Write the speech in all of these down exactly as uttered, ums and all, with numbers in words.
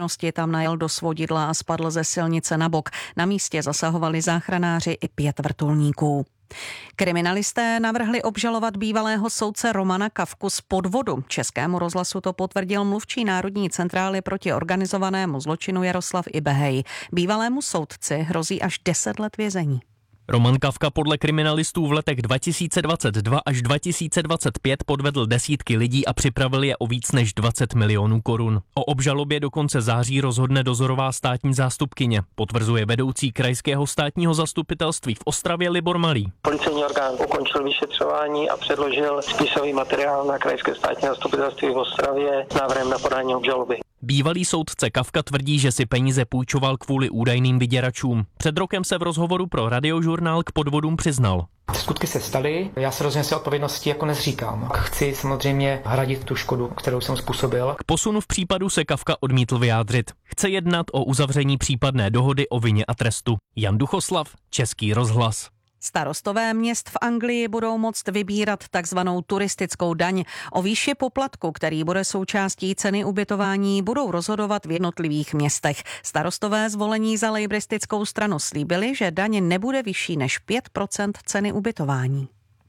Tam najel do svodidla a spadl ze silnice na bok. Na místě zasahovali záchranáři i pět vrtulníků. Kriminalisté navrhli obžalovat bývalého soudce Romana Kafku z podvodu. Českému rozhlasu to potvrdil mluvčí Národní centrály proti organizovanému zločinu Jaroslav Ibehej. Bývalému soudci hrozí až deset let vězení. Roman Kafka podle kriminalistů v letech dva tisíce dvacet dva až dva tisíce dvacet pět podvedl desítky lidí a připravil je o víc než dvacet milionů korun. O obžalobě do konce září rozhodne dozorová státní zástupkyně, potvrzuje vedoucí krajského státního zastupitelství v Ostravě Libor Malý. Policejní orgán ukončil vyšetřování a předložil spisový materiál na krajské státní zastupitelství v Ostravě s návrhem na podání obžaloby. Bývalý soudce Kafka tvrdí, že si peníze půjčoval kvůli údajným vyděračům. Před rokem se v rozhovoru pro Radiožurnál k podvodům přiznal. Skutky se staly, já se rozhodně si odpovědnosti jako nezříkám. Chci samozřejmě hradit tu škodu, kterou jsem způsobil. K posunu v případu se Kafka odmítl vyjádřit. Chce jednat o uzavření případné dohody o vině a trestu. Jan Duchoslav, Český rozhlas. Starostové měst v Anglii budou moct vybírat takzvanou turistickou daň. O výši poplatku, který bude součástí ceny ubytování, budou rozhodovat v jednotlivých městech. Starostové zvolení za lejbristickou stranu slíbili, že daň nebude vyšší než pět procent ceny ubytování.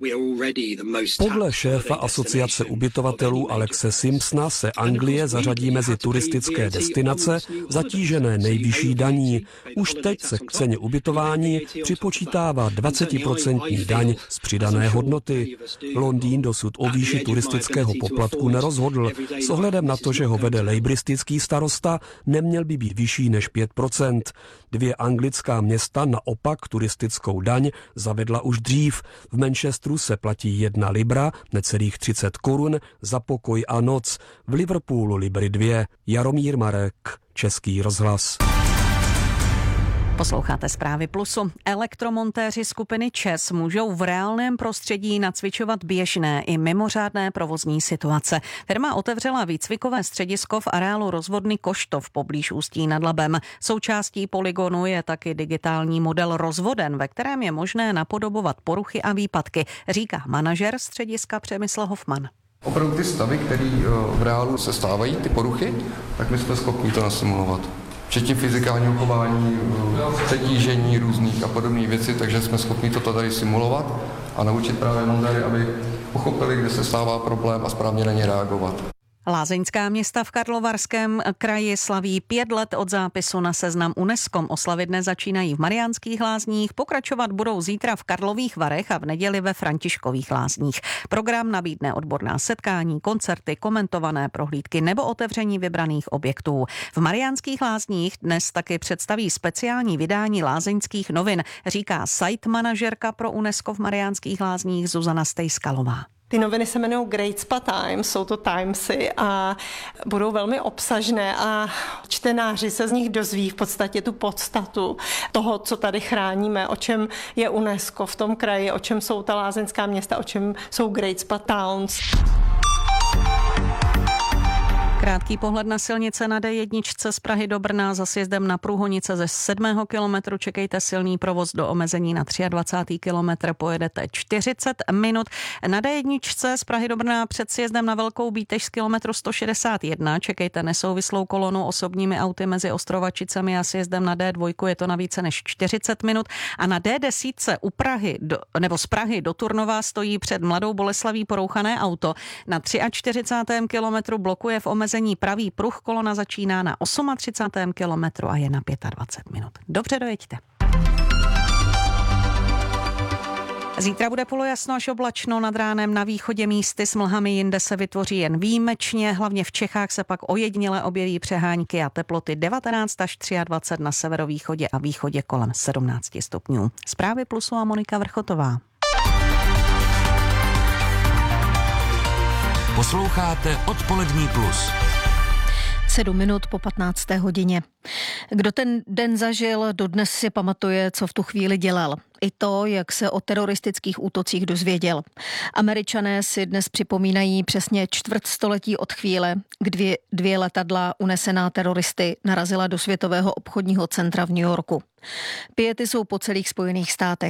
Podle šéfa asociace ubytovatelů Alexe Simpsona se Anglie zařadí mezi turistické destinace zatížené nejvyšší daní. Už teď se k ceně ubytování připočítává dvacetiprocentní daň z přidané hodnoty. Londýn dosud o výši turistického poplatku nerozhodl. S ohledem na to, že ho vede lejbristický starosta, neměl by být vyšší než pět procent. Dvě anglická města naopak turistickou daň zavedla už dřív. V Manchesteru se platí jedna libra, necelých třicet korun, za pokoj a noc. V Liverpoolu libry dvě. Jaromír Marek, Český rozhlas. Posloucháte Zprávy Plusu. Elektromontéři skupiny ČEZ můžou v reálném prostředí nacvičovat běžné i mimořádné provozní situace. Firma otevřela výcvikové středisko v areálu rozvodny Koštov poblíž Ústí nad Labem. Součástí polygonu je taky digitální model rozvoden, ve kterém je možné napodobovat poruchy a výpadky, říká manažer střediska Přemysl Hofman. Opravdu ty stavy, které v reálu se stávají, ty poruchy, tak my jsme schopni to nasimulovat. Včetně fyzikálního chování, přetížení různých a podobných věcí, takže jsme schopni toto tady simulovat a naučit právě montéry, aby pochopili, kde se stává problém a správně na ně reagovat. Lázeňská města v Karlovarském kraji slaví pět let od zápisu na seznam UNESCO. Oslavy dnes začínají v Mariánských Lázních, pokračovat budou zítra v Karlových Varech a v neděli ve Františkových Lázních. Program nabídne odborná setkání, koncerty, komentované prohlídky nebo otevření vybraných objektů. V Mariánských Lázních dnes taky představí speciální vydání lázeňských novin, říká site manažerka pro UNESCO v Mariánských Lázních Zuzana Stejskalová. Ty noviny se jmenují Great Spa Times, jsou to Timesy a budou velmi obsažné a čtenáři se z nich dozví v podstatě tu podstatu toho, co tady chráníme, o čem je UNESCO v tom kraji, o čem jsou ta lázeňská města, o čem jsou Great Spa Towns. Krátký pohled na silnice na D jedna z Prahy do Brna za sjezdem na Průhonice ze sedmého kilometru. Čekejte silný provoz do omezení na dvacátý třetí kilometr, pojedete čtyřicet minut. Na D jedna z Prahy do Brna před sjezdem na Velkou Bítež z kilometru sto šedesát jedna. Čekejte nesouvislou kolonu osobními auty mezi Ostrovačicemi a sjezdem na D dva, je to na více než čtyřicet minut. A na D deset u Prahy, do, nebo z Prahy do Turnova stojí před Mladou Boleslaví porouchané auto. Na čtyřicátém třetím kilometru blokuje v omezení pravý pruh, kolona začíná na třicátém osmém kilometru a je na dvacet pět minut. Dobře, dojeďte. Zítra bude polojasno až oblačno, nad ránem na východě místy s mlhami, jinde se vytvoří jen výjimečně, hlavně v Čechách se pak ojediněle objeví přehánky a teploty devatenáct až dvacet tři na severovýchodě a východě kolem sedmnáct stupňů. Zprávy Plusu a Monika Vrchotová. Posloucháte Odpolední plus. Sedm minut po patnácté hodině. Kdo ten den zažil, dodnes si pamatuje, co v tu chvíli dělal. I to, jak se o teroristických útocích dozvěděl. Američané si dnes připomínají přesně čtvrt století od chvíle, kdy dvě letadla unesená teroristy narazila do Světového obchodního centra v New Yorku. Piety jsou po celých Spojených státech.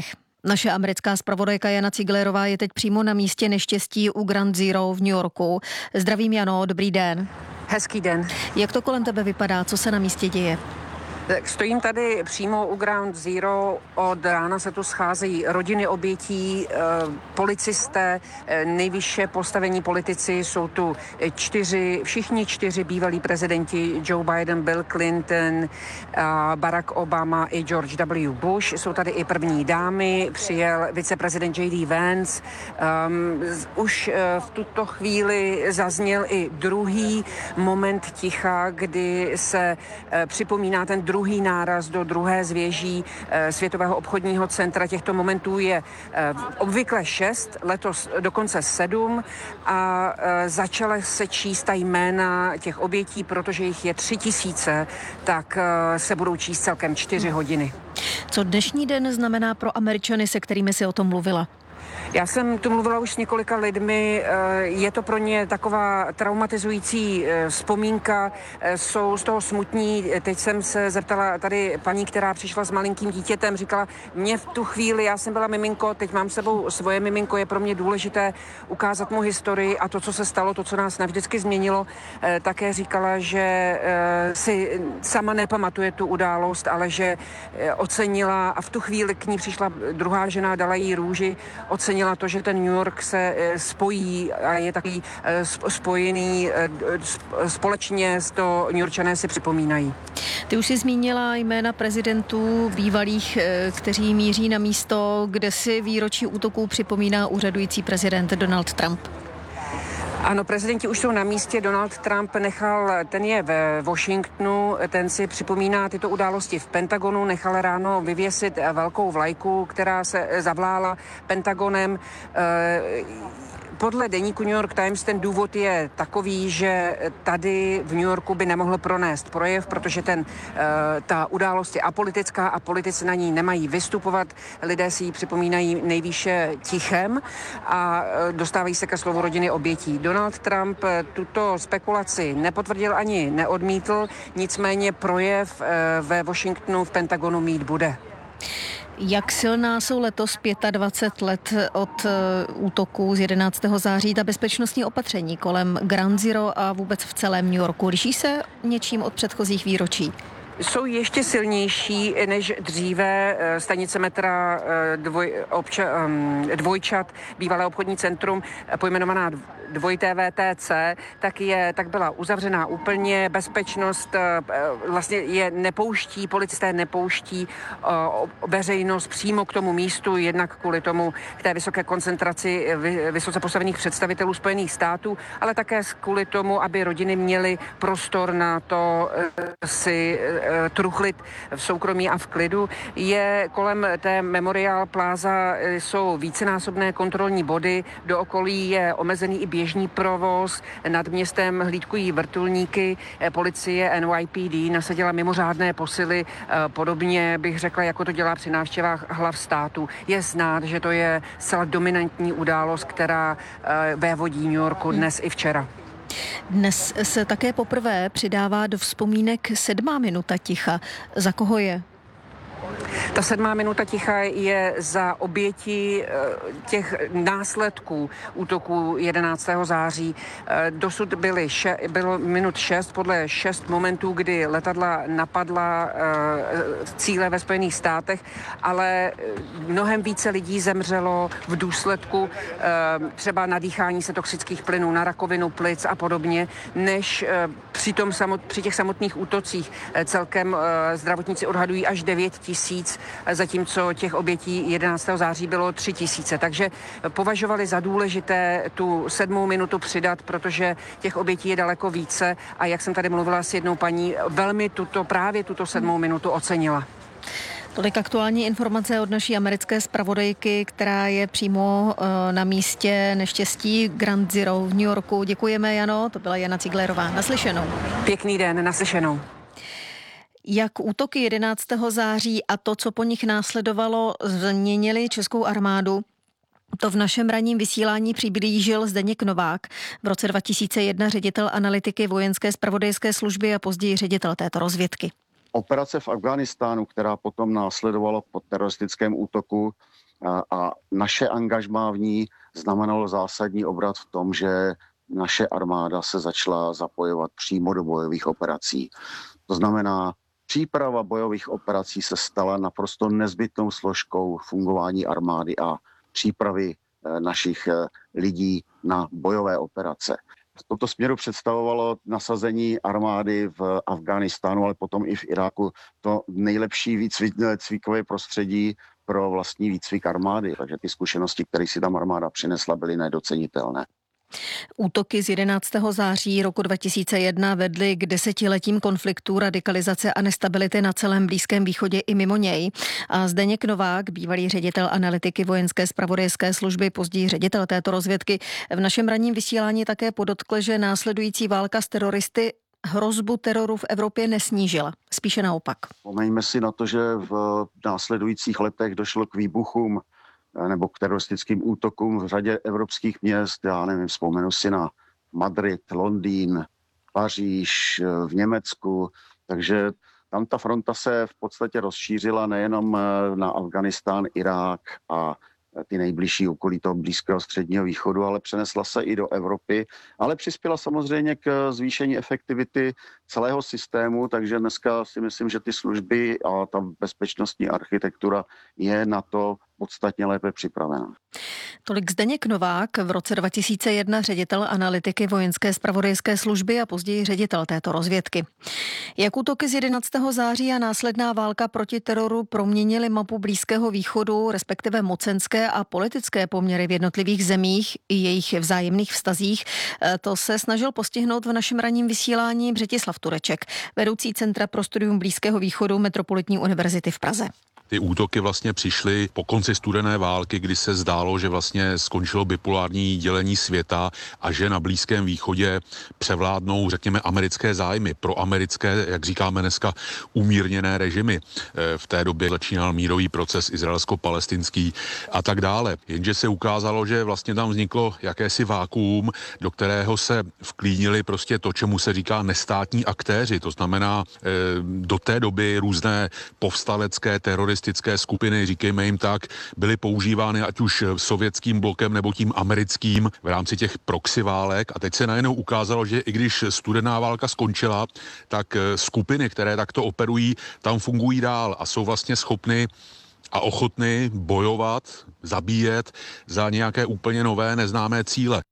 Naše americká zpravodajka Jana Ciglerová je teď přímo na místě neštěstí u Ground Zero v New Yorku. Zdravím, Jano, dobrý den. Hezký den. Jak to kolem tebe vypadá, co se na místě děje? Tak stojím tady přímo u Ground Zero. Od rána se tu scházejí rodiny obětí, policisté, nejvyšší postavení politici. Jsou tu čtyři, všichni čtyři bývalí prezidenti: Joe Biden, Bill Clinton, Barack Obama i George W. Bush. Jsou tady i první dámy, přijel viceprezident J D. Vance. Um, už v tuto chvíli zazněl i druhý moment ticha, kdy se připomíná ten druhý náraz do druhé z věží Světového obchodního centra. Těchto momentů je obvykle šest, letos dokonce sedm a začala se číst ta jména těch obětí, protože jich je tři tisíce, tak se budou číst celkem čtyři hodiny. Co dnešní den znamená pro Američany, se kterými si o tom mluvila? Já jsem tu mluvila už s několika lidmi, je to pro ně taková traumatizující vzpomínka, jsou z toho smutní. Teď jsem se zeptala tady paní, která přišla s malinkým dítětem, říkala, mě v tu chvíli, já jsem byla miminko, teď mám s sebou svoje miminko, je pro mě důležité ukázat mu historii a to, co se stalo, to, co nás navždycky změnilo. Také říkala, že si sama nepamatuje tu událost, ale že ocenila a v tu chvíli k ní přišla druhá žena, dala jí růži, ocenila to, že ten New York se spojí a je takový spojený, společně to New Yorkčané si připomínají. Ty už jsi zmínila jména prezidentů bývalých, kteří míří na místo, kde si výročí útoků připomíná úřadující prezident Donald Trump. Ano, prezidenti už jsou na místě. Donald Trump nechal, ten je ve Washingtonu, ten si připomíná tyto události v Pentagonu, nechal ráno vyvěsit velkou vlajku, která se zavlála Pentagonem. Podle deníku New York Times ten důvod je takový, že tady v New Yorku by nemohl pronést projev, protože ten, ta událost je apolitická a politici na ní nemají vystupovat. Lidé si ji připomínají nejvýše tichem a dostávají se ke slovu rodiny obětí. Donald Trump tuto spekulaci nepotvrdil ani neodmítl, nicméně projev ve Washingtonu v Pentagonu mít bude. Jak silná jsou letos dvacet pět let od útoku z jedenáctého září ta bezpečnostní opatření kolem Ground Zero a vůbec v celém New Yorku? Liší se něčím od předchozích výročí? Jsou ještě silnější než dříve. Stanice metra dvoj, obča, Dvojčat, bývalé obchodní centrum, pojmenovaná dvojité V T C, tak, je, tak byla uzavřená úplně. Bezpečnost vlastně je nepouští, policisté nepouští veřejnost přímo k tomu místu, jednak kvůli tomu, k té vysoké koncentraci vysoce postavených představitelů Spojených států, ale také kvůli tomu, aby rodiny měly prostor na to si truchlit v soukromí a v klidu. Je kolem té Memorial Plaza jsou vícenásobné kontrolní body, do okolí je omezený i běžný provoz, nad městem hlídkují vrtulníky, policie N Y P D nasadila mimořádné posily, podobně bych řekla, jako to dělá při návštěvách hlav států. Je znát, že to je zcela dominantní událost, která vévodí New Yorku dnes i včera. Dnes se také poprvé přidává do vzpomínek sedmá minuta ticha. Za koho je? Ta sedmá minuta ticha je za oběti těch následků útoků jedenáctého září. Dosud byly še, bylo minut šest, podle šest momentů, kdy letadla napadla cíle ve Spojených státech, ale mnohem více lidí zemřelo v důsledku třeba nadýchání se toxických plynů, na rakovinu plic a podobně, než při, tom samot, při těch samotných útocích. Celkem zdravotníci odhadují až devět tisíc, zatímco těch obětí jedenáctého září bylo tři tisíce. Takže považovali za důležité tu sedmou minutu přidat, protože těch obětí je daleko více a jak jsem tady mluvila s jednou paní, velmi tuto, právě tuto sedmou minutu ocenila. Tolik aktuální informace od naší americké zpravodajky, která je přímo na místě neštěstí Ground Zero v New Yorku. Děkujeme, Jano, to byla Jana Ciglerová. Naslyšenou. Pěkný den, naslyšenou. Jak útoky jedenáctého září a to, co po nich následovalo, změnili českou armádu, to v našem ranním vysílání přiblížil Zdeněk Novák, v roce dva tisíce jedna ředitel analytiky vojenské zpravodajské služby a později ředitel této rozvědky. Operace v Afghánistánu, která potom následovala po teroristickém útoku, a naše angažmá v ní znamenalo zásadní obrat v tom, že naše armáda se začala zapojovat přímo do bojových operací. To znamená, příprava bojových operací se stala naprosto nezbytnou složkou fungování armády a přípravy našich lidí na bojové operace. V tomto směru představovalo nasazení armády v Afghánistánu, ale potom i v Iráku to nejlepší výcvikové prostředí pro vlastní výcvik armády. Takže ty zkušenosti, které si tam armáda přinesla, byly nedocenitelné. Útoky z jedenáctého září roku dva tisíce jedna vedly k desetiletím konfliktů, radikalizace a nestability na celém Blízkém východě i mimo něj. A Zdeněk Novák, bývalý ředitel analytiky vojenské zpravodajské služby, později ředitel této rozvědky, v našem ranním vysílání také podotkl, že následující válka s teroristy hrozbu teroru v Evropě nesnížila. Spíše naopak. Vzpomeňme si na to, že v následujících letech došlo k výbuchům nebo k teroristickým útokům v řadě evropských měst. Já nevím, vzpomenu si na Madrid, Londýn, Paříž, v Německu. Takže tam ta fronta se v podstatě rozšířila nejenom na Afghánistán, Irák a ty nejbližší okolí toho Blízkého středního východu, ale přenesla se i do Evropy, ale přispěla samozřejmě k zvýšení efektivity celého systému, takže dneska si myslím, že ty služby a ta bezpečnostní architektura je na to podstatně lépe připravená. Tolik Zdeněk Novák, v roce dva tisíce jedna ředitel analytiky vojenské zpravodajské služby a později ředitel této rozvědky. Jak útoky z jedenáctého září a následná válka proti teroru proměnily mapu Blízkého východu, respektive mocenské a politické poměry v jednotlivých zemích i jejich vzájemných vztazích, to se snažil postihnout v našem ranním vysílání Břetislav Tureček, vedoucí Centra pro studium Blízkého východu Metropolitní univerzity v Praze. Ty útoky vlastně přišly po konci studené války, kdy se zdálo, že vlastně skončilo bipolární dělení světa a že na Blízkém východě převládnou, řekněme, americké zájmy, proamerické, jak říkáme dneska, umírněné režimy. V té době začínal mírový proces izraelsko-palestinský a tak dále. Jenže se ukázalo, že vlastně tam vzniklo jakési vákuum, do kterého se vklínili prostě to, čemu se říká nestátní aktéři. To znamená do té doby různé povstalecké teroristické skupiny, říkejme jim tak, byly používány ať už sovětským blokem nebo tím americkým v rámci těch proxy válek a teď se najednou ukázalo, že i když studená válka skončila, tak skupiny, které takto operují, tam fungují dál a jsou vlastně schopny a ochotny bojovat, zabíjet za nějaké úplně nové neznámé cíle.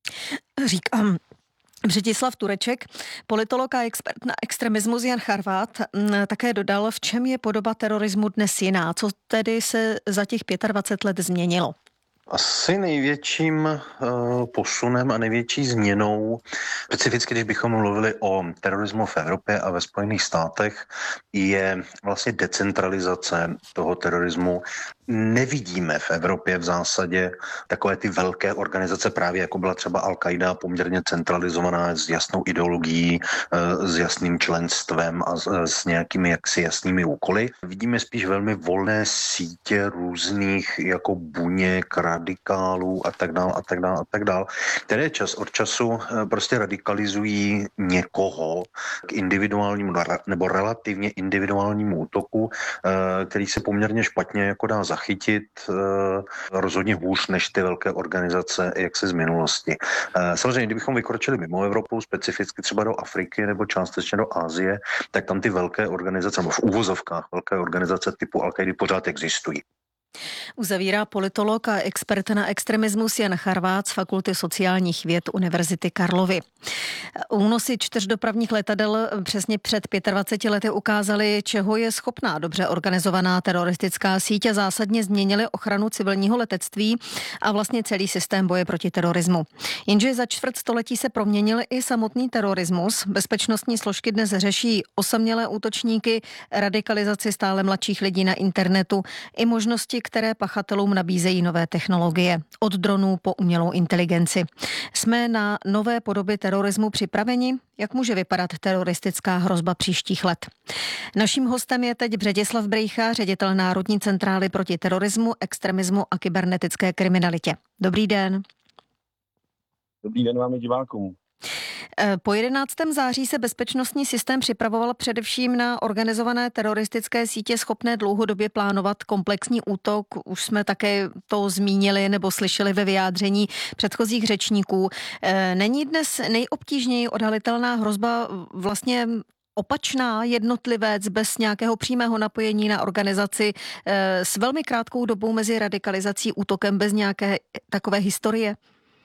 Říkám Břetislav Tureček, politolog a expert na extremismus Jan Charvát, také dodal, v čem je podoba terorismu dnes jiná. Co tedy se za těch dvacet pět let změnilo? Asi největším uh, posunem a největší změnou, specificky když bychom mluvili o terorismu v Evropě a ve Spojených státech, je vlastně decentralizace toho terorismu. Nevidíme v Evropě v zásadě takové ty velké organizace, právě jako byla třeba Al-Qaida, poměrně centralizovaná s jasnou ideologií, s jasným členstvem a s nějakými jaksi jasnými úkoly. Vidíme spíš velmi volné sítě různých jako buněk, radikálů a tak dál a tak dál a tak dál, které čas od času prostě radikalizují někoho k individuálnímu nebo relativně individuálnímu útoku, který se poměrně špatně jako dá zachytit, rozhodně hůř než ty velké organizace, jak se z minulosti. Samozřejmě, kdybychom vykročili mimo Evropu, specificky třeba do Afriky nebo částečně do Asie, tak tam ty velké organizace, nebo v úvozovkách velké organizace typu Al-Qaidy pořád existují. Uzavírá politolog a expert na extremismus Jan Charvát z Fakulty sociálních věd Univerzity Karlovy. Únosy čtyř dopravních letadel přesně před dvaceti pěti lety ukázaly, čeho je schopná dobře organizovaná teroristická síť a zásadně změnily ochranu civilního letectví a vlastně celý systém boje proti terorismu. Jenže za čtvrt století se proměnil i samotný terorismus. Bezpečnostní složky dnes řeší osamělé útočníky, radikalizaci stále mladších lidí na internetu i možnosti, které pachatelům nabízejí nové technologie, od dronů po umělou inteligenci. Jsme na nové podoby terorismu připraveni? Jak může vypadat teroristická hrozba příštích let? Naším hostem je teď Břetislav Brejcha, ředitel Národní centrály proti terorismu, extremismu a kybernetické kriminalitě. Dobrý den. Dobrý den vám i divákům. Po jedenáctého září se bezpečnostní systém připravoval především na organizované teroristické sítě schopné dlouhodobě plánovat komplexní útok. Už jsme také to zmínili nebo slyšeli ve vyjádření předchozích řečníků. Není dnes nejobtížněji odhalitelná hrozba vlastně opačná, jednotlivec bez nějakého přímého napojení na organizaci s velmi krátkou dobou mezi radikalizací útokem bez nějaké takové historie?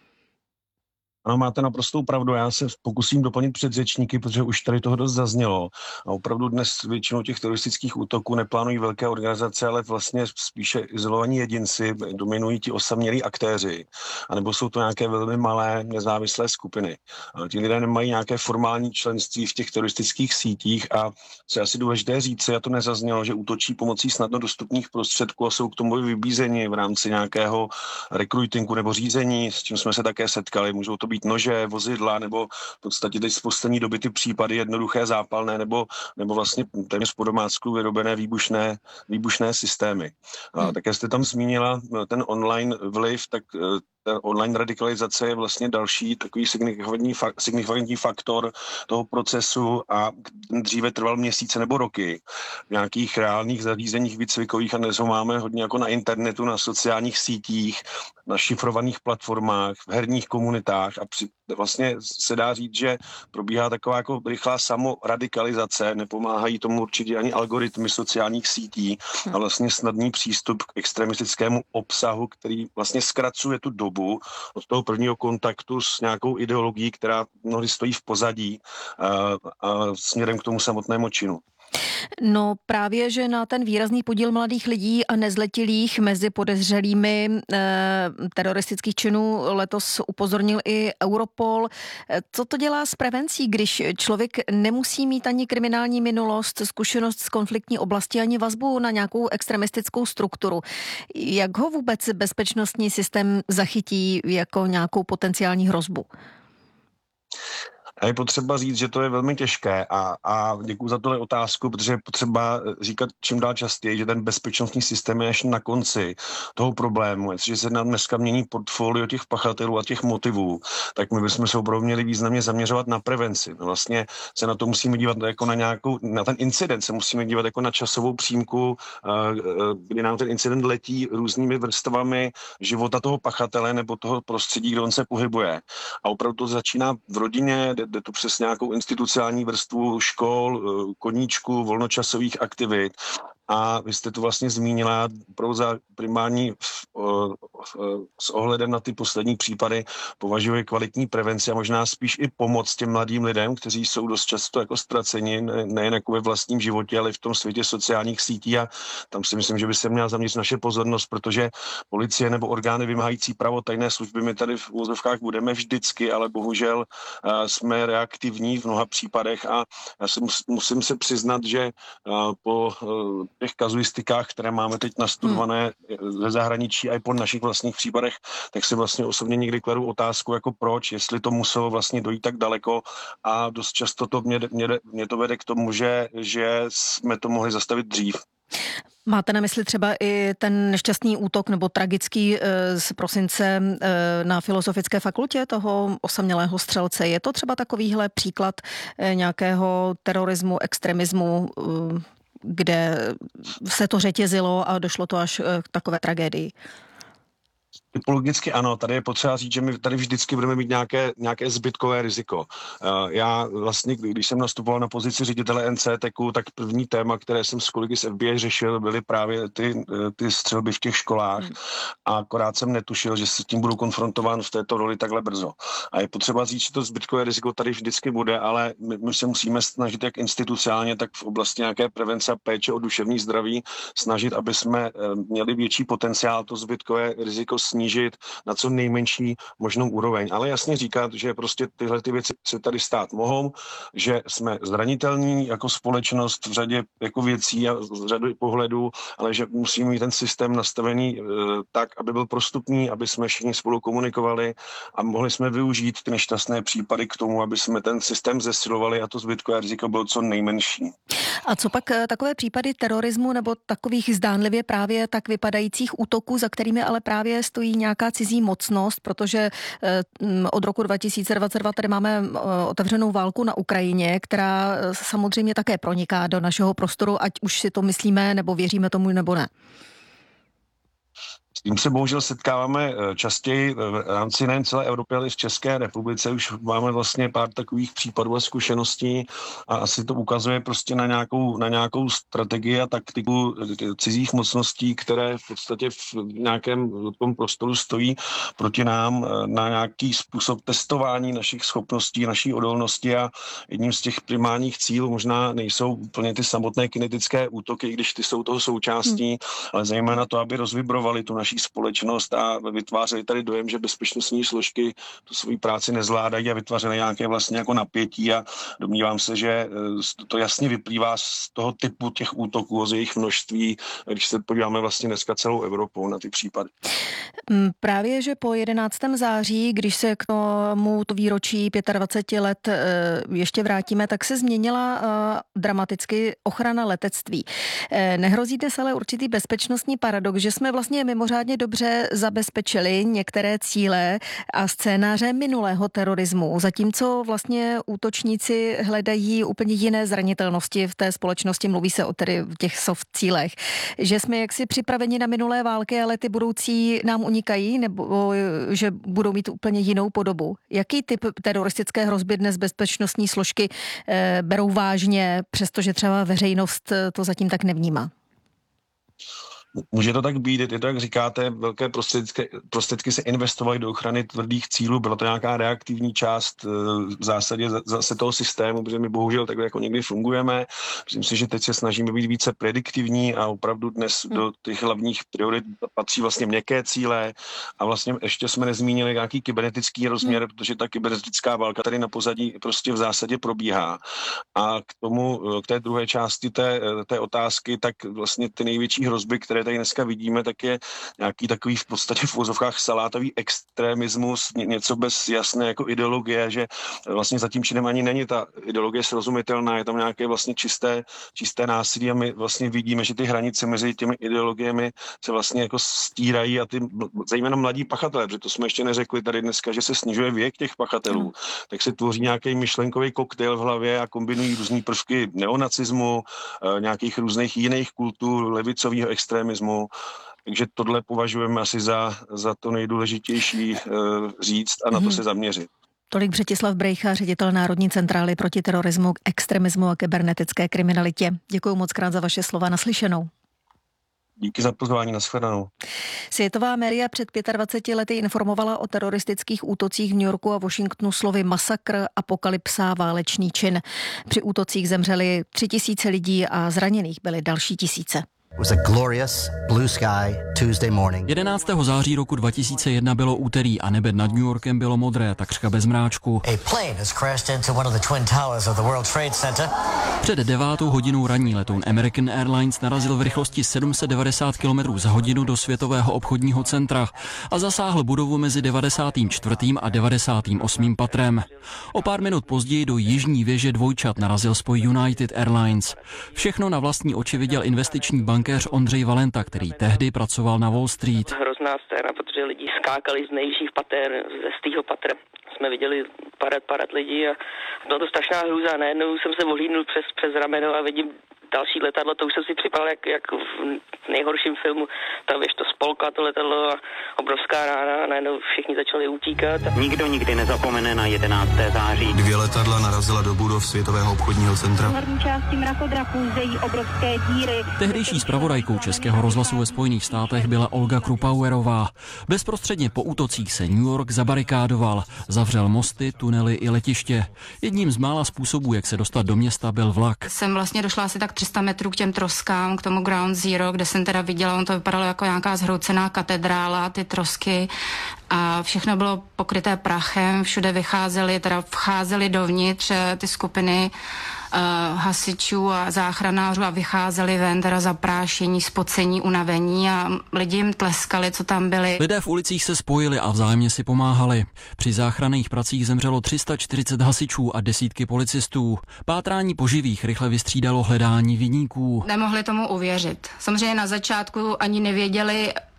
Ano, máte naprostou pravdu, já se pokusím doplnit předřečníky, protože už tady toho dost zaznělo. A opravdu dnes většinou těch teroristických útoků neplánují velké organizace, ale vlastně spíše izolovaní jedinci, dominují ti osamělí aktéři, anebo jsou to nějaké velmi malé nezávislé skupiny. A ti lidé nemají nějaké formální členství v těch teroristických sítích a co je asi důležité říci, a to nezaznělo, že útočí pomocí snadno dostupných prostředků a jsou k tomu vybízeni v rámci nějakého rekrutingu nebo řízení, s čím jsme se také setkali. Můžou to být nože, vozidla, nebo v podstatě teď z poslední doby ty případy jednoduché zápalné, nebo, nebo vlastně téměř po domácku vyrobené výbušné, výbušné systémy. A také jste tam zmínila ten online vliv, tak ta online radikalizace je vlastně další takový signifikantní, signifikantní faktor toho procesu a dříve trval měsíce nebo roky. V nějakých reálných zařízeních výcvikových a dnes ho máme hodně jako na internetu, na sociálních sítích, na šifrovaných platformách, v herních komunitách a při, vlastně se dá říct, že probíhá taková jako rychlá samoradikalizace, nepomáhají tomu určitě ani algoritmy sociálních sítí a vlastně snadný přístup k extremistickému obsahu, který vlastně zkracuje tu dobu od toho prvního kontaktu s nějakou ideologií, která mnohdy stojí v pozadí a, a směrem k tomu samotnému činu. No právě, že na ten výrazný podíl mladých lidí a nezletilých mezi podezřelými eh, teroristických činů letos upozornil i Europol. Co to dělá s prevencí, když člověk nemusí mít ani kriminální minulost, zkušenost z konfliktní oblasti, ani vazbu na nějakou extremistickou strukturu? Jak ho vůbec bezpečnostní systém zachytí jako nějakou potenciální hrozbu? A je potřeba říct, že to je velmi těžké a, a děkuji za tohle otázku, protože je potřeba říkat čím dál častěji, že ten bezpečnostní systém je až na konci toho problému. Jestliže se nám dneska mění portfolio těch pachatelů a těch motivů, tak my bychom se opravdu měli významně zaměřovat na prevenci. No vlastně se na to musíme dívat jako na nějakou, na ten incident se musíme dívat jako na časovou přímku, kdy nám ten incident letí různými vrstvami života toho pachatele nebo toho prostředí, kde on se pohybuje. A opravdu to začíná v rodině, jde to přes nějakou institucionální vrstvu škol, koníčků, volnočasových aktivit. A vy jste to vlastně zmínila pro za primární s ohledem na ty poslední případy považuje kvalitní prevenci a možná spíš i pomoc těm mladým lidem, kteří jsou dost často jako ztraceni nejen jako ve vlastním životě, ale i v tom světě sociálních sítí a tam si myslím, že by se měla zaměřit naše pozornost, protože policie nebo orgány vymáhající právo tajné služby my tady v úvozovkách budeme vždycky, ale bohužel jsme reaktivní v mnoha případech a já se mus, musím se přiznat, že po těch kazuistikách, které máme teď nastudované hmm. ze zahraničí a i po našich vlastních případech, tak si vlastně osobně někdy kladu otázku, jako proč, jestli to muselo vlastně dojít tak daleko a dost často to mě, mě, mě to vede k tomu, že, že jsme to mohli zastavit dřív. Máte na mysli třeba i ten nešťastný útok nebo tragický z prosince na Filozofické fakultě toho osamělého střelce? Je to třeba takovýhle příklad nějakého terorismu, extremismu, kde se to řetězilo a došlo to až k takové tragédii? Typologicky ano, tady je potřeba říct, že my tady vždycky budeme mít nějaké, nějaké zbytkové riziko. Já vlastně, když jsem nastupoval na pozici ředitele N C T E C u, tak první téma, které jsem s kolegy z F B I řešil, byly právě ty, ty střelby v těch školách hmm. a akorát jsem netušil, že se s tím budu konfrontován v této roli takhle brzo. A je potřeba říct, že to zbytkové riziko tady vždycky bude, ale my, my se musíme snažit jak institucionálně, tak v oblasti nějaké prevence a péče o duševní zdraví snažit, aby jsme měli větší potenciál to zbytkové riziko snížit na co nejmenší možnou úroveň. Ale jasně říkat, že prostě tyhle ty věci se tady stát mohou, že jsme zranitelní jako společnost v řadě jako věcí a v řadu pohledů, ale že musíme mít ten systém nastavený e, tak, aby byl prostupný, aby jsme všichni spolu komunikovali a mohli jsme využít ty nešťastné případy k tomu, aby jsme ten systém zesilovali a to zbytkové riziko bylo co nejmenší. A co pak takové případy terorismu nebo takových zdánlivě právě tak vypadajících útoků, za kterými ale právě stojí nějaká cizí mocnost, protože od roku dva tisíce dvacet dva tady máme otevřenou válku na Ukrajině, která samozřejmě také proniká do našeho prostoru, ať už si to myslíme nebo věříme tomu nebo ne. S tím se bohužel setkáváme častěji v rámci nejen celé Evropy, ale i v České republice. Už máme vlastně pár takových případů a zkušeností a asi to ukazuje prostě na nějakou, na nějakou strategii a taktiku cizích mocností, které v podstatě v nějakém tom prostoru stojí proti nám na nějaký způsob testování našich schopností, naší odolnosti a jedním z těch primárních cílů možná nejsou úplně ty samotné kinetické útoky, když ty jsou toho součástí, hmm. ale zejména to, aby rozvibrovali tu naší společnost a vytvářeli tady dojem, že bezpečnostní složky tu svou práci nezvládají a vytvářely nějaké vlastně jako napětí a domnívám se, že to jasně vyplývá z toho typu těch útoků, z jejich množství, když se podíváme vlastně dneska celou Evropou na ty případy. Právě, že po jedenáctého září, když se k tomu to výročí dvacet pět let ještě vrátíme, tak se změnila dramaticky ochrana letectví. Nehrozíte se ale určitý bezpečnostní paradox, že jsme vlastně mimořádně dobře zabezpečili některé cíle a scénáře minulého terorismu, zatímco vlastně útočníci hledají úplně jiné zranitelnosti v té společnosti, mluví se o tedy těch soft cílech, že jsme jaksi připraveni na minulé války, ale ty budoucí nám unikají, nebo že budou mít úplně jinou podobu. Jaký typ teroristické hrozby dnes bezpečnostní složky e, berou vážně, přestože třeba veřejnost to zatím tak nevnímá? Může to tak být, je to, jak říkáte, velké prostředky, prostředky se investovaly do ochrany tvrdých cílů, byla to nějaká reaktivní část v zásadě zase toho systému, protože my bohužel takhle jako někdy fungujeme. Myslím si, že teď se snažíme být více prediktivní a opravdu dnes do těch hlavních priorit patří vlastně měkké cíle a vlastně ještě jsme nezmínili nějaký kybernetický rozměr, protože ta kybernetická válka tady na pozadí prostě v zásadě probíhá. A k tomu, k té druhé části té, té otázky, tak vlastně ty největší hrozby, které tady dneska vidíme, tak je nějaký takový v podstatě v uvozovkách salátový extremismus, něco bez jasné jako ideologie, že vlastně za tím činem ani není ta ideologie srozumitelná, je tam nějaké vlastně čisté, čisté násilí a my vlastně vidíme, že ty hranice mezi těmi ideologiemi se vlastně jako stírají a ty zejména mladí pachatelé, protože to jsme ještě neřekli tady dneska, že se snižuje věk těch pachatelů, mm. tak se tvoří nějaký myšlenkový koktejl v hlavě a kombinují různý prvky neonacismu, nějakých různých jiných kultur, levicového extremismu. Takže tohle považujeme asi za, za to nejdůležitější e, říct a na to se zaměřit. Tolik Břetislav Brejcha, ředitel Národní centrály proti terorismu, extremismu a kybernetické kriminalitě. Děkuji moc krát za vaše slova, naslyšenou. Díky za pozvání, nashledanou. Světová média před dvaceti pěti lety informovala o teroristických útocích v New Yorku a Washingtonu slovy masakr, apokalypsa, válečný čin. Při útocích zemřeli tři tisíce lidí a zraněných byly další tisíce. jedenáctého září roku dva tisíce jedna bylo úterý a nebe nad New Yorkem bylo modré, takřka bez mráčku. Před devátou hodinou ranní letoun American Airlines narazil v rychlosti sedm set devadesát kilometrů za hodinu do Světového obchodního centra a zasáhl budovu mezi devadesátým čtvrtým a devadesátým osmým patrem. O pár minut později do jižní věže dvojčat narazil spoj United Airlines. Všechno na vlastní oči viděl investiční bankéř Ondřej Valenta, který tehdy pracoval na Wall Street. Hrozná scéna, protože lidi skákali z nejvyšších pater, ze stýho patra. Jsme viděli padat, padat lidi a byla to strašná hrůza. Najednou jsem se ohlídnul přes, přes rameno a vidím další letadlo, to už jsem si připadal jak, jak v nejhorším filmu. Ta věž to spolkla, to letadlo a obrovská rána a najednou všichni začali utíkat. Nikdo nikdy nezapomene na jedenáctého září. Dvě letadla narazila do budov Světového obchodního centra. V hlavní části mrakodrapu zejí obrovské díry. Tehdejší zpravodajkou Českého rozhlasu ve Spojených státech byla Olga Krupauerová. Bezprostředně po útocích se New York zabarikádoval, zavřel mosty, tunely i letiště. Jedním z mála způsobů, jak se dostat do města, byl vlak. Jsem vlastně došla asi tak tři sta metrů k těm troskám, k tomu Ground Zero, kde jsem teda viděla, on to vypadalo jako nějaká zhroucená katedrála, ty trosky a všechno bylo pokryté prachem, všude vycházely, teda vcházely dovnitř ty skupiny uh, hasičů a záchranářů a vycházeli ven, teda zaprášení, spocení, unavení a lidi jim tleskali, co tam byli. Lidé v ulicích se spojili a vzájemně si pomáhali. Při záchranných pracích zemřelo tři sta čtyřicet hasičů a desítky policistů. Pátrání po živých rychle vystřídalo hledání viníků. Nemohli tomu uvěřit. Samozřejmě na začátku ani nevěděli,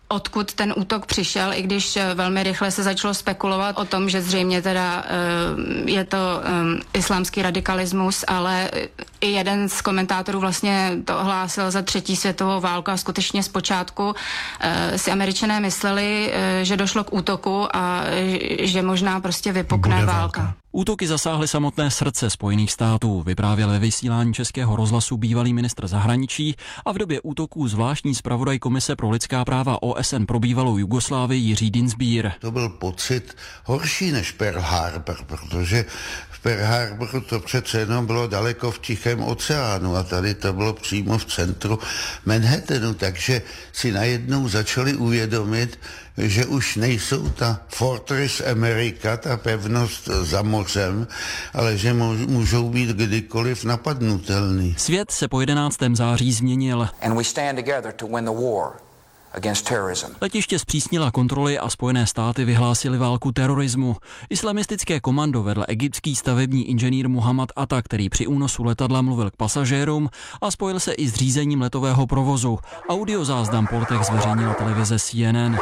odkud ten útok přišel, i když velmi rychle se začalo spekulovat o tom, že zřejmě teda uh, je to um, islámský radikalismus, ale i jeden z komentátorů vlastně to ohlásil za třetí světovou válku a skutečně zpočátku uh, si Američané mysleli, uh, že došlo k útoku a uh, že možná prostě vypukne válka. válka. Útoky zasáhly samotné srdce Spojených států, vyprávěl ve vysílání Českého rozhlasu bývalý ministr zahraničí a v době útoků zvláštní zpravodaj Komise pro lidská práva O S N pro bývalou Jugoslávii Jiří Dienstbier. To byl pocit horší než Pearl Harbor, protože v Pearl Harboru to přece jenom bylo daleko v Tichém oceánu a tady to bylo přímo v centru Manhattanu, takže si najednou začali uvědomit, že už nejsou ta Fortress America, ta pevnost za mořem, ale že můžou být kdykoliv napadnutelný. Svět se po jedenáctého září změnil. And we stand together to win the war against terrorism. Letiště zpřísnila kontroly a Spojené státy vyhlásily válku terorismu. Islamistické komando vedl egyptský stavební inženýr Muhammad Atta, který při únosu letadla mluvil k pasažérům a spojil se i s řízením letového provozu. Audiozáznam po letech zveřejnila televize C N N.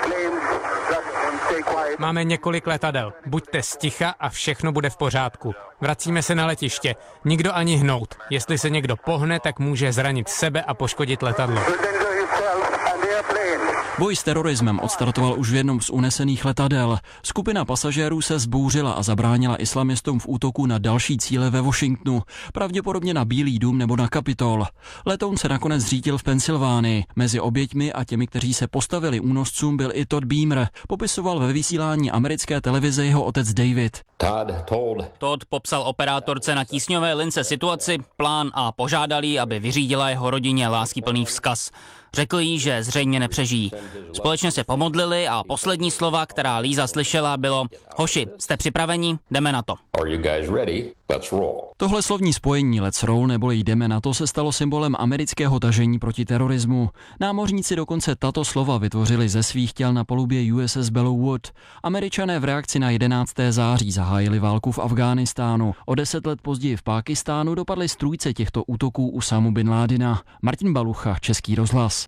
Máme několik letadel. Buďte sticha a všechno bude v pořádku. Vracíme se na letiště. Nikdo ani hnout. Jestli se někdo pohne, tak může zranit sebe a poškodit letadlo. Boj s terorismem odstartoval už v jednom z unesených letadel. Skupina pasažérů se zbouřila a zabránila islamistům v útoku na další cíle ve Washingtonu, pravděpodobně na Bílý dům nebo na Kapitol. Letoun se nakonec zřítil v Pensylvánii. Mezi oběťmi a těmi, kteří se postavili únoscům, byl i Todd Beamer. Popisoval ve vysílání americké televize jeho otec David. Todd popsal operátorce na tísňové lince situaci, plán a požádal jí, aby vyřídila jeho rodině láskyplný vzkaz. Řekl jí, že zřejmě nepřežijí. Společně se pomodlili a poslední slova, která Líza slyšela, bylo: hoši, jste připraveni? Jdeme na to. Tohle slovní spojení Let's roll neboli jdeme na to se stalo symbolem amerického tažení proti terorismu. Námořníci dokonce tato slova vytvořili ze svých těl na palubě U S S Bellewood. Američané v reakci na jedenáctého září zahájili válku v Afghánistánu. O deset let později v Pákistánu dopadly strůjce těchto útoků Usámu bin Ládina. Martin Balucha, Český rozhlas.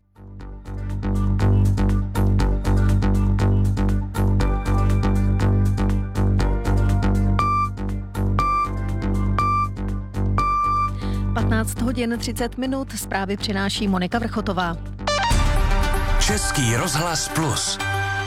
patnáct hodin třicet minut, zprávy přináší Monika Vrchotová. Český rozhlas Plus.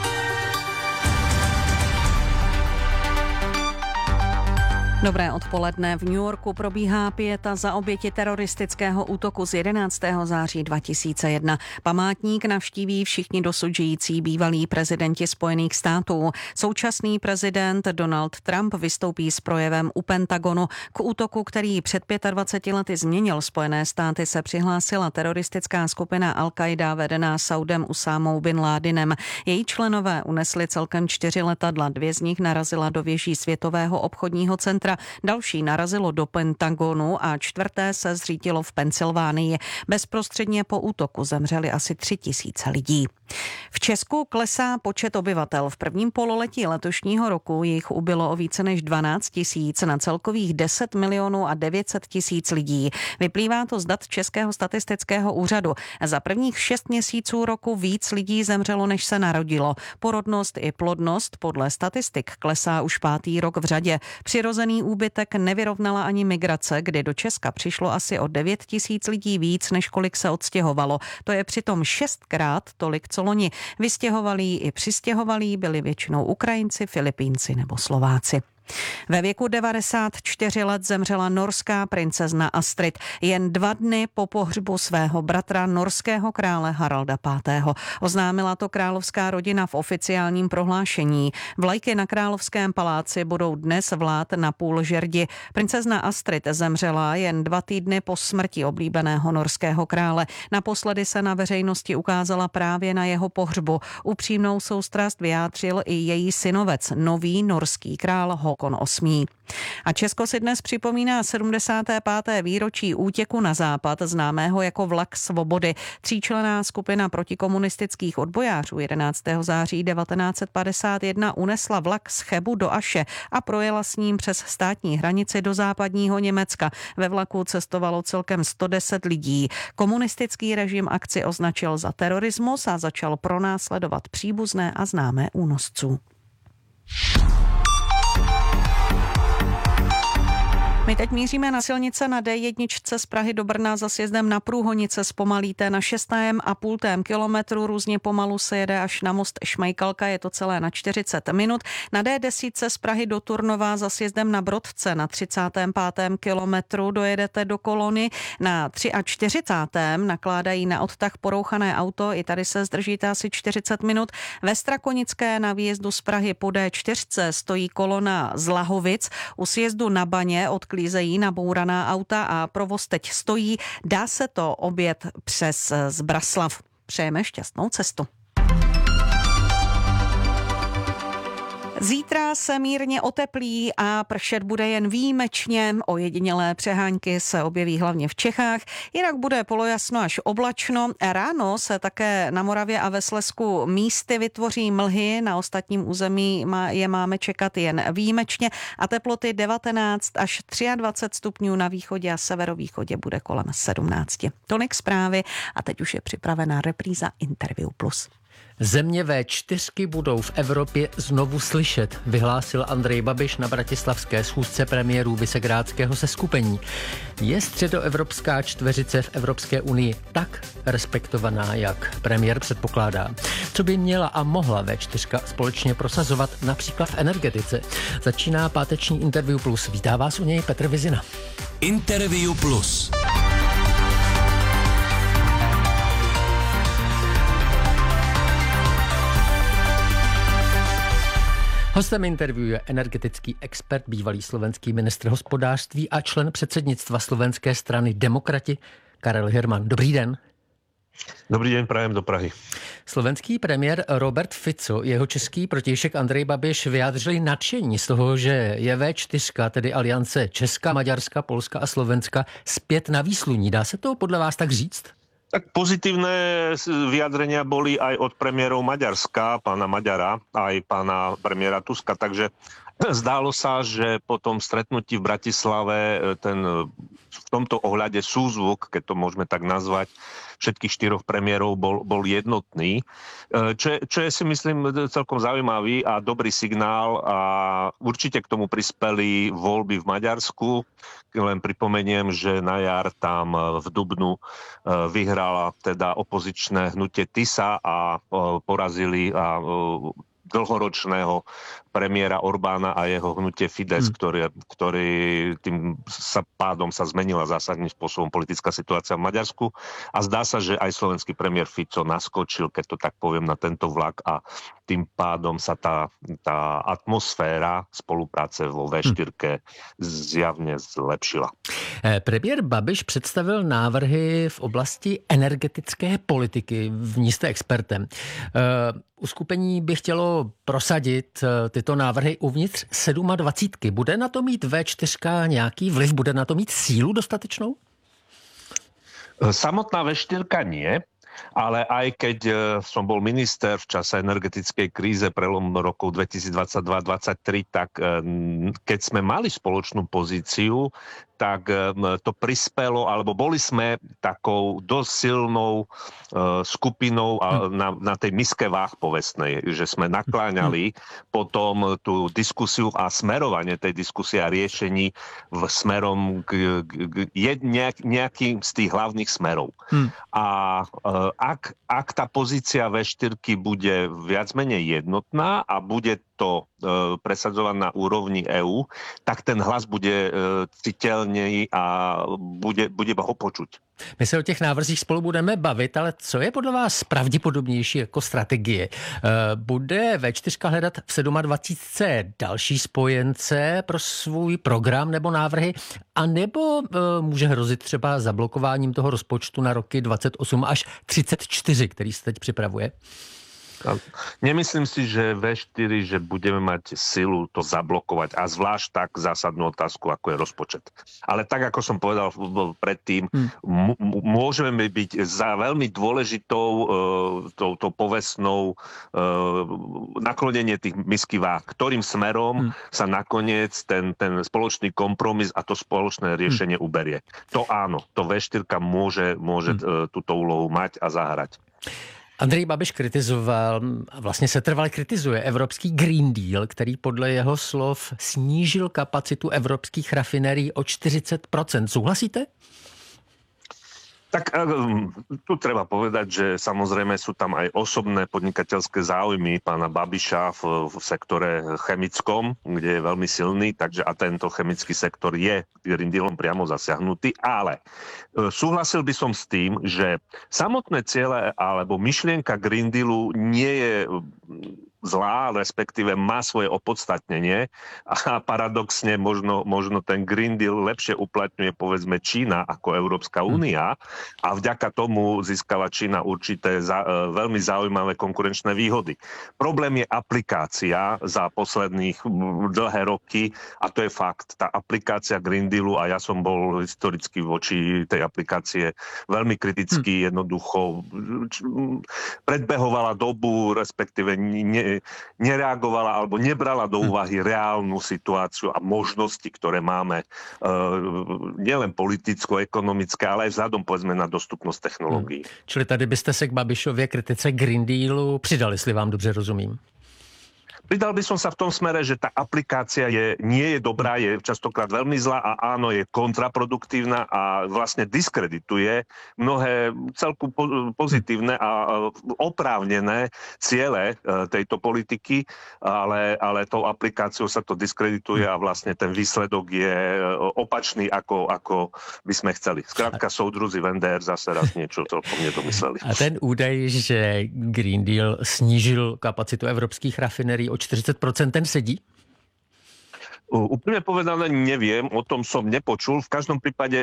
Dobré odpoledne. V New Yorku probíhá pieta za oběti teroristického útoku z jedenáctého září dva tisíce jedna. Památník navštíví všichni dosud žijící bývalí prezidenti Spojených států. Současný prezident Donald Trump vystoupí s projevem u Pentagonu. K útoku, který před dvaceti pěti lety změnil Spojené státy, se přihlásila teroristická skupina Al-Qaida vedená Saudem Usámou bin Ládinem. Její členové unesli celkem čtyři letadla, dvě z nich narazila do věží Světového obchodního centra. Další narazilo do Pentagonu a čtvrté se zřítilo v Pensylvánii. Bezprostředně po útoku zemřeli asi tři tisíce lidí. V Česku klesá počet obyvatel. V prvním pololetí letošního roku jich ubylo o více než dvanáct tisíc na celkových deset milionů a devět set tisíc lidí. Vyplývá to z dat Českého statistického úřadu. Za prvních šest měsíců roku víc lidí zemřelo, než se narodilo. Porodnost i plodnost podle statistik klesá už pátý rok v řadě. Přirozený úbytek nevyrovnala ani migrace, kdy do Česka přišlo asi o devět tisíc lidí víc, než kolik se odstěhovalo. To je přitom šestkrát tolik, co loni. Vystěhovalí i přistěhovalí byli většinou Ukrajinci, Filipínci nebo Slováci. Ve věku devadesát čtyři let zemřela norská princezna Astrid jen dva dny po pohřbu svého bratra, norského krále Haralda pátého. Oznámila to královská rodina v oficiálním prohlášení. Vlajky na královském paláci budou dnes vlát na půl žerdi. Princezna Astrid zemřela jen dva týdny po smrti oblíbeného norského krále. Naposledy se na veřejnosti ukázala právě na jeho pohřbu. Upřímnou soustrast vyjádřil i její synovec, nový norský král Ho Falcon osm. A Česko si dnes připomíná sedmdesáté páté výročí útěku na západ, známého jako Vlak svobody. Tříčlenná skupina protikomunistických odbojářů jedenáctého září devatenáct set padesát jedna unesla vlak z Chebu do Aše a projela s ním přes státní hranici do západního Německa. Ve vlaku cestovalo celkem sto deset lidí. Komunistický režim akci označil za terorismus a začal pronásledovat příbuzné a známé únosců. My teď míříme na silnice na D jedna z Prahy do Brna za sjezdem na Průhonice. Zpomalíte na šestém a půltém kilometru, různě pomalu se jede až na most Šmajkalka, je to celé na čtyřicet minut. Na D deset z Prahy do Turnova za sjezdem na Brodce na třicátém pátém kilometru dojedete do kolony. Na čtyřicátém třetím nakládají na odtah porouchané auto, i tady se zdržíte asi čtyřicet minut. Ve Strakonické na výjezdu z Prahy po D čtyři stojí kolona z Lahovic, u sjezdu na Baně od klízejí nabouraná auta a provoz teď stojí. Dá se to objet přes Zbraslav. Přejeme šťastnou cestu. Zítra se mírně oteplí a pršet bude jen výjimečně. Ojedinělé přehánky se objeví hlavně v Čechách. Jinak bude polojasno až oblačno. Ráno se také na Moravě a ve Slezsku místy vytvoří mlhy. Na ostatním území je máme čekat jen výjimečně. A teploty devatenáct až dvacet tři stupňů na východě a severovýchodě bude kolem sedmnáct. Tolik zprávy a teď už je připravená repríza Interview Plus. Země vé čtyřky budou v Evropě znovu slyšet, vyhlásil Andrej Babiš na bratislavské schůzce premiérů Visegrádského seskupení. Je středoevropská čtveřice v Evropské unii tak respektovaná, jak premiér předpokládá? Co by měla a mohla vé čtyřka společně prosazovat například v energetice? Začíná páteční Interview Plus. Vítá vás u něj Petr Vizina. Interview Plus. Hostem interview je energetický expert, bývalý slovenský ministr hospodářství a člen předsednictva slovenské strany Demokrati Karel Hirman. Dobrý den. Dobrý den, prajem do Prahy. Slovenský premiér Robert Fico, jeho český protějšek Andrej Babiš vyjádřili nadšení z toho, že je vé čtyři, tedy aliance Česka, Maďarska, Polska a Slovenska, zpět na výsluní. Dá se to podle vás tak říct? Tak pozitívne vyjadrenia boli aj od premiérov Maďarska, pána Maďara, aj pána premiéra Tuska, takže zdálo sa, že po tom stretnutí v Bratislave ten v tomto ohľade súzvuk, keď to môžeme tak nazvať, všetkých štyroch premiérov bol, bol jednotný, čo je, čo je si myslím celkom zaujímavý a dobrý signál a určite k tomu prispeli voľby v Maďarsku. Len pripomeniem, že na jar tam v dubnu vyhrala teda opozičné hnutie TISA a porazili a dlhoročného premiéra Orbána a jeho hnutie Fidesz, hmm. ktorý, ktorý tým sa pádom sa zmenila zásadným spôsobom politická situácia v Maďarsku. A zdá sa, že aj slovenský premiér Fico naskočil, keď to tak poviem, na tento vlak a tým pádom sa tá, tá atmosféra spolupráce vo vé štyri hmm. zjavne zlepšila. Premiér Babiš představil návrhy v oblasti energetické politiky. V ní jste expertem. Uskupení by chtělo prosadit tyto návrhy uvnitř sedmadvacítky. Bude na to mít vé čtyři nějaký vliv? Bude na to mít sílu dostatečnou? Samotná vé štyri nie, ale aj keď som bol minister v čase energetickej kríze prelom rokov dvetisícdvadsaťdva dvadsaťtri, tak keď sme mali spoločnú pozíciu, tak to prispelo, alebo boli sme takou dosť silnou uh, skupinou a na, na tej miske váh povestnej, že sme nakláňali potom tú diskusiu a smerovanie tej diskusie a riešení v smerom k, k, k nejak, nejakým z tých hlavných smerov. Hmm. A uh, ak, ak tá pozícia vé štyri bude viac menej jednotná a bude to e, presadzovať na úrovni EÚ, tak ten hlas bude e, citeľný a bude, bude ho počuť. My se o těch návrzích spolu budeme bavit, ale co je podle vás pravděpodobnější jako strategie? E, bude vé čtyři hledat v dvacet sedm další spojence pro svůj program nebo návrhy, anebo e, může hrozit třeba zablokováním toho rozpočtu na roky dvacet osm až třicet čtyři, který se teď připravuje? Nemyslím si, že vé štyri, že budeme mať silu to zablokovať a zvlášť tak zásadnú otázku, ako je rozpočet. Ale tak, ako som povedal predtým, m- môžeme byť za veľmi dôležitou uh, tou, tou povestnou uh, naklonenie tých misky váh, ktorým smerom hmm. sa nakoniec ten, ten spoločný kompromis a to spoločné riešenie hmm. uberie. To áno, to vé štyri môže, môže hmm. uh, túto úlohu mať a zahrať. Andrej Babiš kritizoval, a vlastně se trvale kritizuje Evropský Green Deal, který podle jeho slov snížil kapacitu evropských rafinérií o čtyřicet procent. Souhlasíte? Tak tu treba povedať, že samozrejme sú tam aj osobné podnikateľské záujmy pána Babiša v, v sektore chemickom, kde je veľmi silný, takže a tento chemický sektor je Green Dealom priamo zasiahnutý, ale súhlasil by som s tým, že samotné ciele alebo myšlienka Green Dealu nie je zlá, respektíve má svoje opodstatnenie a paradoxne možno, možno ten Green Deal lepšie uplatňuje povedzme Čína ako Európska únia a vďaka tomu získava Čína určité za, veľmi zaujímavé konkurenčné výhody. Problém je aplikácia za posledných dlhé roky a to je fakt. Tá aplikácia Green Dealu a ja som bol historicky voči tej aplikácie veľmi kriticky, jednoducho predbehovala dobu, respektíve ne, nereagovala alebo nebrala do úvahy reálnu situáciu a možnosti, ktoré máme uh, nielen politicko-ekonomické, ale aj vzhľadom povedzme na dostupnosť technológií. Hmm. Čili tady byste se k Babišově kritice Green Dealu přidali, jestli vám dobře rozumím. Pridal by som sa v tom smere, že tá aplikácia je, nie je dobrá, je častokrát veľmi zlá a áno, je kontraproduktívna a vlastne diskredituje mnohé celku pozitívne a oprávnené ciele tejto politiky, ale, ale tou aplikáciou sa to diskredituje a vlastne ten výsledok je opačný, ako, ako by sme chceli. Skrátka, soudruzi v en dé er zase raz niečo celkom nedomysleli. A ten údaj, že Green Deal snížil kapacitu evropských rafinérií o čtyřicet procent, ten sedí? Úplne povedané neviem, o tom som nepočul. V každom prípade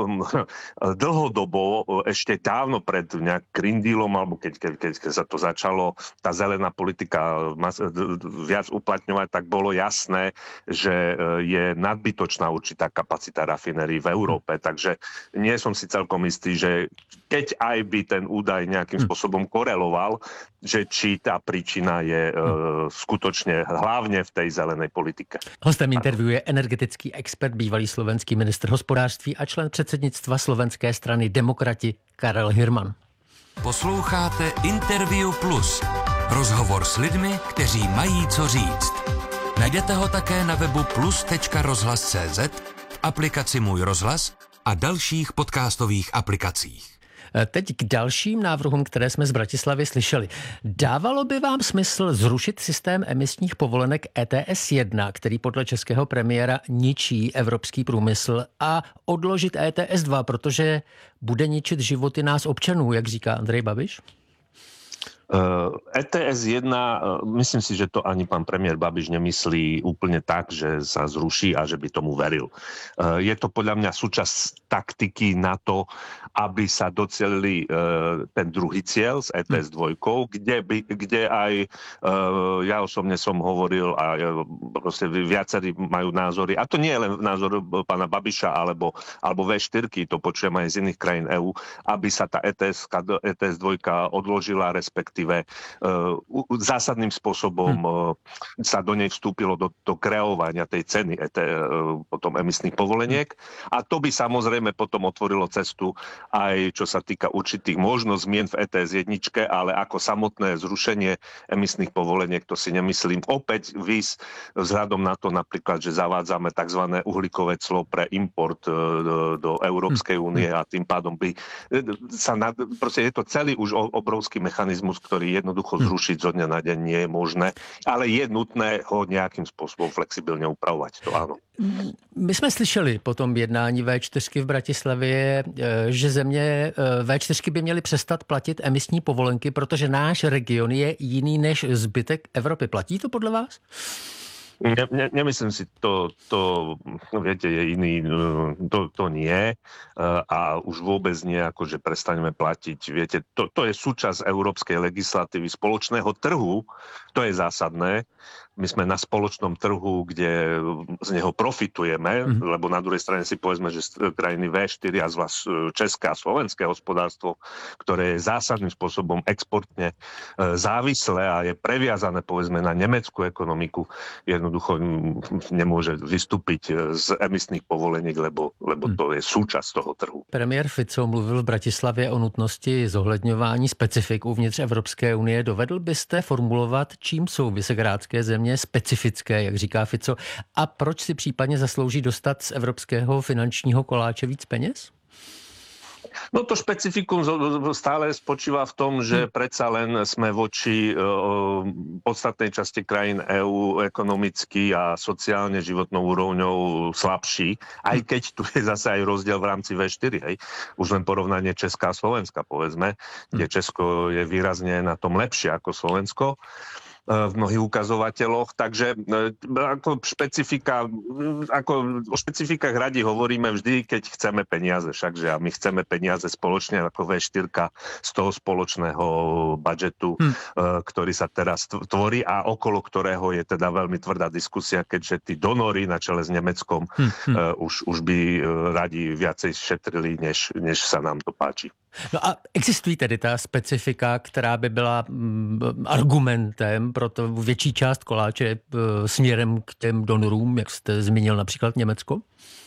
dlhodobo, ešte dávno pred nejak Green Dealom, alebo keď, keď, keď sa to začalo, tá zelená politika viac uplatňovať, tak bolo jasné, že je nadbytočná určitá kapacita rafinérií v Európe. Takže nie som si celkom istý, že keď aj by ten údaj nejakým spôsobom koreloval, že či tá príčina je e, skutočne hlavne v tej zelenej politike. Hostem interview je energetický expert, bývalý slovenský ministr hospodářství a člen předsednictva slovenské strany Demokrati Karel Hirman. Posloucháte Interview Plus. Rozhovor s lidmi, kteří mají co říct. Najdete ho také na webu plus tečka rozhlas tečka cé zet, v aplikaci Můj rozhlas a dalších podcastových aplikacích. Teď k dalším návrhům, které jsme z Bratislavy slyšeli. Dávalo by vám smysl zrušit systém emisních povolenek E T S jedna, který podle českého premiéra ničí evropský průmysl, a odložit E T S dva, protože bude ničit životy nás občanů, jak říká Andrej Babiš? E T S jedna, myslím si, že to ani pán premiér Babiš nemyslí úplne tak, že sa zruší a že by tomu veril. Je to podľa mňa súčasť taktiky na to, aby sa docelili ten druhý cieľ s E T S dva, kde, by, kde aj ja osobne som hovoril a proste viacerí majú názory, a to nie je len názor pána Babiša alebo, alebo vé štyri, to počujem aj z iných krajín EÚ, aby sa tá E T S dva odložila, respektíve zásadným spôsobom hmm. sa do nej vstúpilo do, do kreovania tej ceny et, potom emisných povoleniek. A to by samozrejme potom otvorilo cestu aj čo sa týka určitých možnosť zmien v E T S jedna, ale ako samotné zrušenie emisných povoleniek, to si nemyslím. Opäť vys vzhľadom na to napríklad, že zavádzame tzv. Uhlíkové clo pre import do, do Európskej únie a tým pádom by sa nad, proste je to celý už obrovský mechanizmus, ktorý jednoducho zrušiť zo dňa na deň nie je možné, ale je nutné ho nejakým spôsobom flexibilne upravovať, to áno. My jsme slyšeli po tom jednání vé čtyři v Bratislavě, že země vé čtyři by měly přestat platit emisní povolenky, protože náš region je jiný než zbytek Evropy. Platí to podle vás? Ne, ne, nemyslím si, to, to, viete, je iný, to, to nie a už vôbec nie, ako že prestaneme platiť. Viete, to, to je súčasť európskej legislatívy spoločného trhu, to je zásadné. My sme na spoločnom trhu, kde z neho profitujeme, mm. lebo na druhej strane si povedzme, že krajiny vé štyri a zvlášť české a slovenské hospodárstvo, ktoré je zásadným spôsobom exportne závislé a je previazané povedzme na nemeckú ekonomiku, jednoducho nemôže vystúpiť z emisných povoleniek, lebo, lebo to je súčasť toho trhu. Premiér Fico mluvil v Bratislavě o nutnosti zohledňování specifik uvnitř Evropské unie. Dovedl byste formulovat, čím jsou visegrádské země specifické, jak říká Fico, a proč si případně zaslouží dostat z evropského finančního koláče víc peněz? No to špecifikum stále spočíva v tom, že predsa len sme voči podstatnej časti krajín EÚ ekonomicky a sociálne životnou úrovňou slabší, aj keď tu je zase aj rozdiel v rámci vé štyri. Hej. Už len porovnanie Česka a Slovenska, povedzme, kde Česko je výrazne na tom lepšie ako Slovensko v mnohých ukazovateľoch, takže ako špecifika, ako o špecifikách radi hovoríme vždy, keď chceme peniaze, všakže a my chceme peniaze spoločne ako vé štyri z toho spoločného budžetu, hm. ktorý sa teraz tvorí a okolo ktorého je teda veľmi tvrdá diskusia, keďže tí donory na čele s Nemeckom hm. uh, už, už by radi viacej šetrili, než, než sa nám to páči. No a existují tedy ta specifika, která by byla mm, argumentem pro to větší část koláče e, směrem k těm donorům, jak jste zmínil například Německo?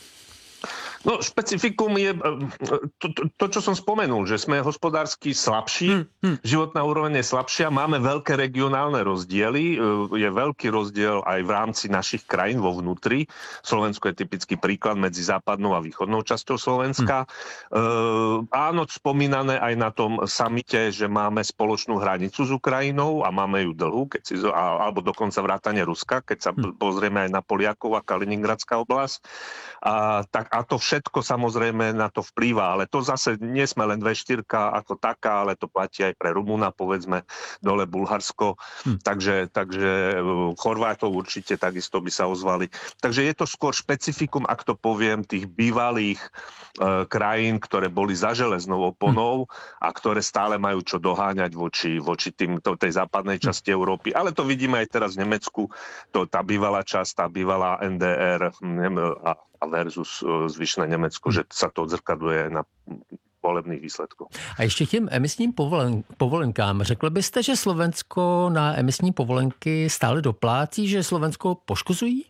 No, špecifikum je to, to, to, čo som spomenul, že sme hospodársky slabší, hmm, hmm. životná úroveň je slabšia, máme veľké regionálne rozdiely, je veľký rozdiel aj v rámci našich krajín vo vnútri. Slovensko je typický príklad medzi západnou a východnou časťou Slovenska. Hmm. E, áno, spomínané aj na tom samite, že máme spoločnú hranicu s Ukrajinou a máme ju dlhú, keď si, a, alebo dokonca vrátane Ruska, keď sa hmm. pozrieme aj na Poliakov a Kaliningradská oblasť. A, tak, a to všetko samozrejme na to vplýva, ale to zase nie sme len vé štyri ako taká, ale to platí aj pre Rumúna, povedzme, dole Bulharsko, hm. takže, takže Chorvátov určite takisto by sa ozvali. Takže je to skôr špecifikum, ak to poviem, tých bývalých e, krajín, ktoré boli za železnou oponou hm. a ktoré stále majú čo doháňať voči, voči tým, to, tej západnej časti hm. Európy. Ale to vidíme aj teraz v Nemecku, to, tá bývalá časť, tá bývalá en dé er a versus zvyšné Německo, že sa to odzrkadluje na volebných výsledkoch. A ještě těm emisním povolen, povolenkám. Řekl byste, že Slovensko na emisní povolenky stále doplácí, že Slovensko poškozují?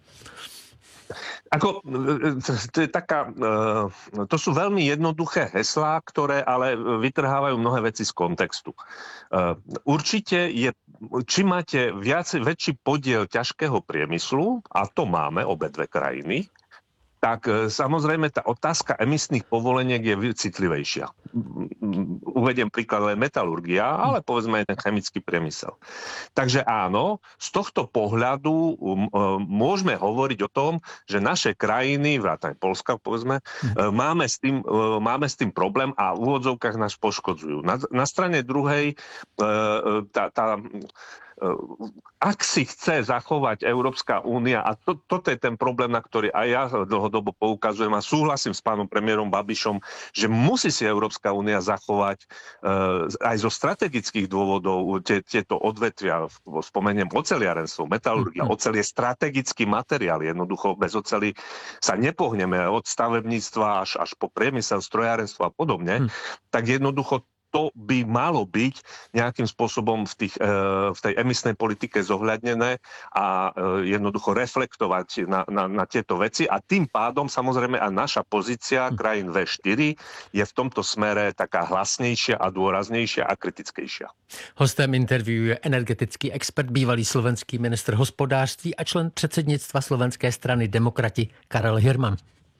Ako, to je taká, to sú veľmi jednoduché heslá, ktoré ale vytrhávajú mnohé veci z kontextu. Určite je, či máte viac, väčší podiel ťažkého priemyslu, a to máme obe dve krajiny, tak samozrejme tá otázka emisných povoleniek je citlivejšia. Uvediem príklad len metalurgia, ale povedzme aj ten chemický priemysel. Takže áno, z tohto pohľadu môžeme hovoriť o tom, že naše krajiny, vrátane Poľska, povedzme, máme s tým, máme s tým problém a v úvodzovkách nás poškodzujú. Na, na strane druhej tá, tá ak si chce zachovať Európska únia, a to, toto je ten problém, na ktorý aj ja dlhodobo poukazujem a súhlasím s pánom premiérom Babišom, že musí si Európska únia zachovať e, aj zo strategických dôvodov tie, tieto odvetvia, spomeniem oceliarenstvo, metalurgia. Mm-hmm. Oceľ je strategický materiál, jednoducho bez oceli sa nepohneme od stavebníctva až, až po priemysel, strojárenstvo a podobne, mm. tak jednoducho to by malo byť nejakým spôsobom v, tých, v tej emisnej politike zohľadnené a jednoducho reflektovať na, na, na tieto veci. A tým pádom samozrejme aj naša pozícia krajín vé štyri je v tomto smere taká hlasnejšia a dôraznejšia a kritickejšia. Hostem interview je energetický expert, bývalý slovenský ministr hospodářství a člen předsednictva Slovenské strany Demokrati Karel Hirman.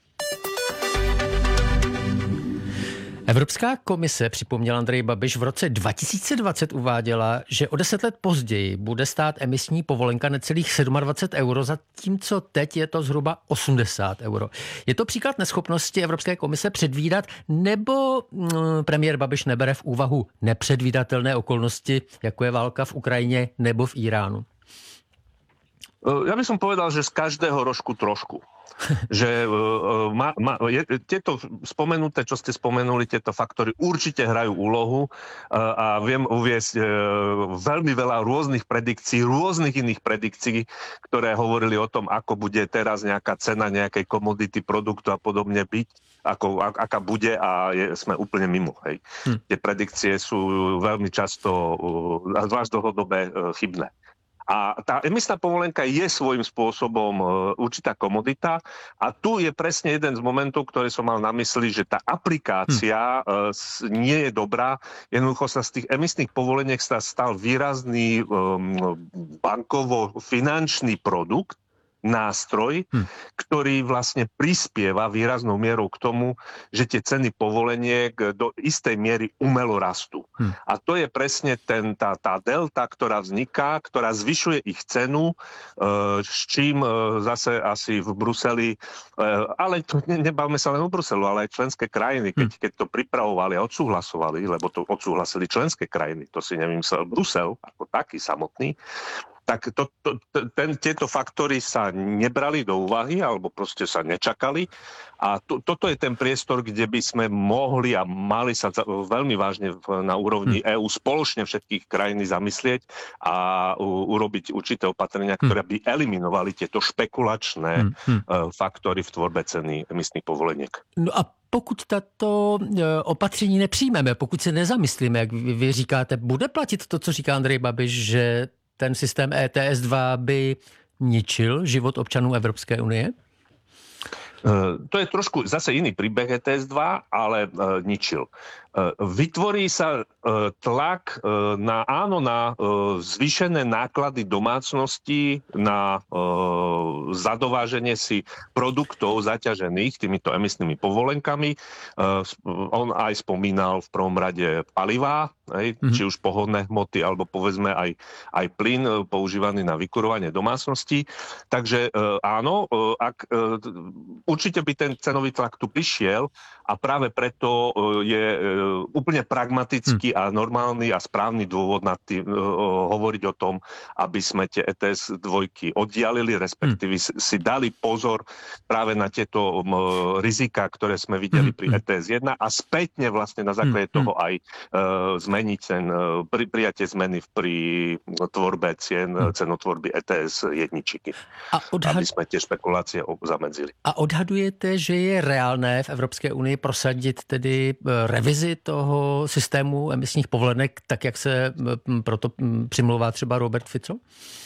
Evropská komise, připomněl Andrej Babiš, v roce dva tisíce dvacet uváděla, že o deset let později bude stát emisní povolenka necelých dvacet sedm euro, zatímco teď je to zhruba osmdesát euro. Je to příklad neschopnosti Evropské komise předvídat, nebo mm, premiér Babiš nebere v úvahu nepředvídatelné okolnosti, jako je válka v Ukrajině nebo v Iránu? Ja by som povedal, že z každého rožku trošku. Že uh, ma, ma, je, tieto spomenuté, čo ste spomenuli, tieto faktory určite hrajú úlohu uh, a viem uviesť uh, veľmi veľa rôznych predikcií, rôznych iných predikcií, ktoré hovorili o tom, ako bude teraz nejaká cena nejakej komodity, produktu a podobne byť, ako, ak, aká bude a je, sme úplne mimo. Hej. Hm. Tie predikcie sú veľmi často, uh, zvlášť dlhodobé, uh, chybné. A tá emisná povolenka je svojím spôsobom e, určitá komodita a tu je presne jeden z momentov, ktorý som mal na mysli, že tá aplikácia e, nie je dobrá. Jednoducho sa z tých emisných povoleniek sa stal výrazný e, bankovo-finančný produkt, nástroj, hm. ktorý vlastne prispieva výraznou mierou k tomu, že tie ceny povoleniek do istej miery umelo rastú. Hm. A to je presne ten, tá, tá delta, ktorá vzniká, ktorá zvyšuje ich cenu, e, s čím e, zase asi v Bruseli, e, ale to, ne, nebavme sa len o Bruselu, ale aj členské krajiny, keď, hm. keď to pripravovali a odsúhlasovali, lebo to odsúhlasili členské krajiny, to si nevymyslel Brusel ako taký samotný, tak to, to, ten, tieto faktory sa nebrali do úvahy alebo proste sa nečakali a to, toto je ten priestor, kde by sme mohli a mali sa veľmi vážne na úrovni EÚ spoločne všetkých krajín zamyslieť a u, urobiť určité opatrenia, ktoré by eliminovali tieto špekulačné hmm. faktory v tvorbe ceny emisných povoleniek. No a pokud tato opatření nepřijmeme, pokud se nezamyslíme, jak vy říkáte, bude platit to, co říká Andrej Babiš, že ten systém E T S dva by ničil život občanů Evropské unie? To je trošku zase iný príbeh E T S dva, ale uh, ničil. Uh, vytvorí sa uh, tlak uh, na, áno, na uh, zvýšené náklady domácností, na uh, zadováženie si produktov zaťažených týmito emisnými povolenkami. Uh, on aj spomínal v prvom rade palivá, hej, mm-hmm. či už pohodné hmoty, alebo povedzme aj, aj plyn uh, používaný na vykurovanie domácností. Takže uh, áno, uh, ak uh, určite by ten cenový tlak tu prišiel a práve preto je úplne pragmatický a normálny a správny dôvod na tým, hovoriť o tom, aby sme tie E T S dva oddialili, respektíve si dali pozor práve na tieto rizika, ktoré sme videli pri E T S jeden a spätne vlastne na základe toho aj zmeniť ten, pri, prijatie zmeny pri tvorbe cien, cenotvorby E T S jedničky. A odhad... aby sme tie špekulácie zamedzili. A odhadujete, že je reálné v Evropské unii prosadit tedy revizi toho systému emisních povolenek, tak jak se proto přimlouvá třeba Robert Fico?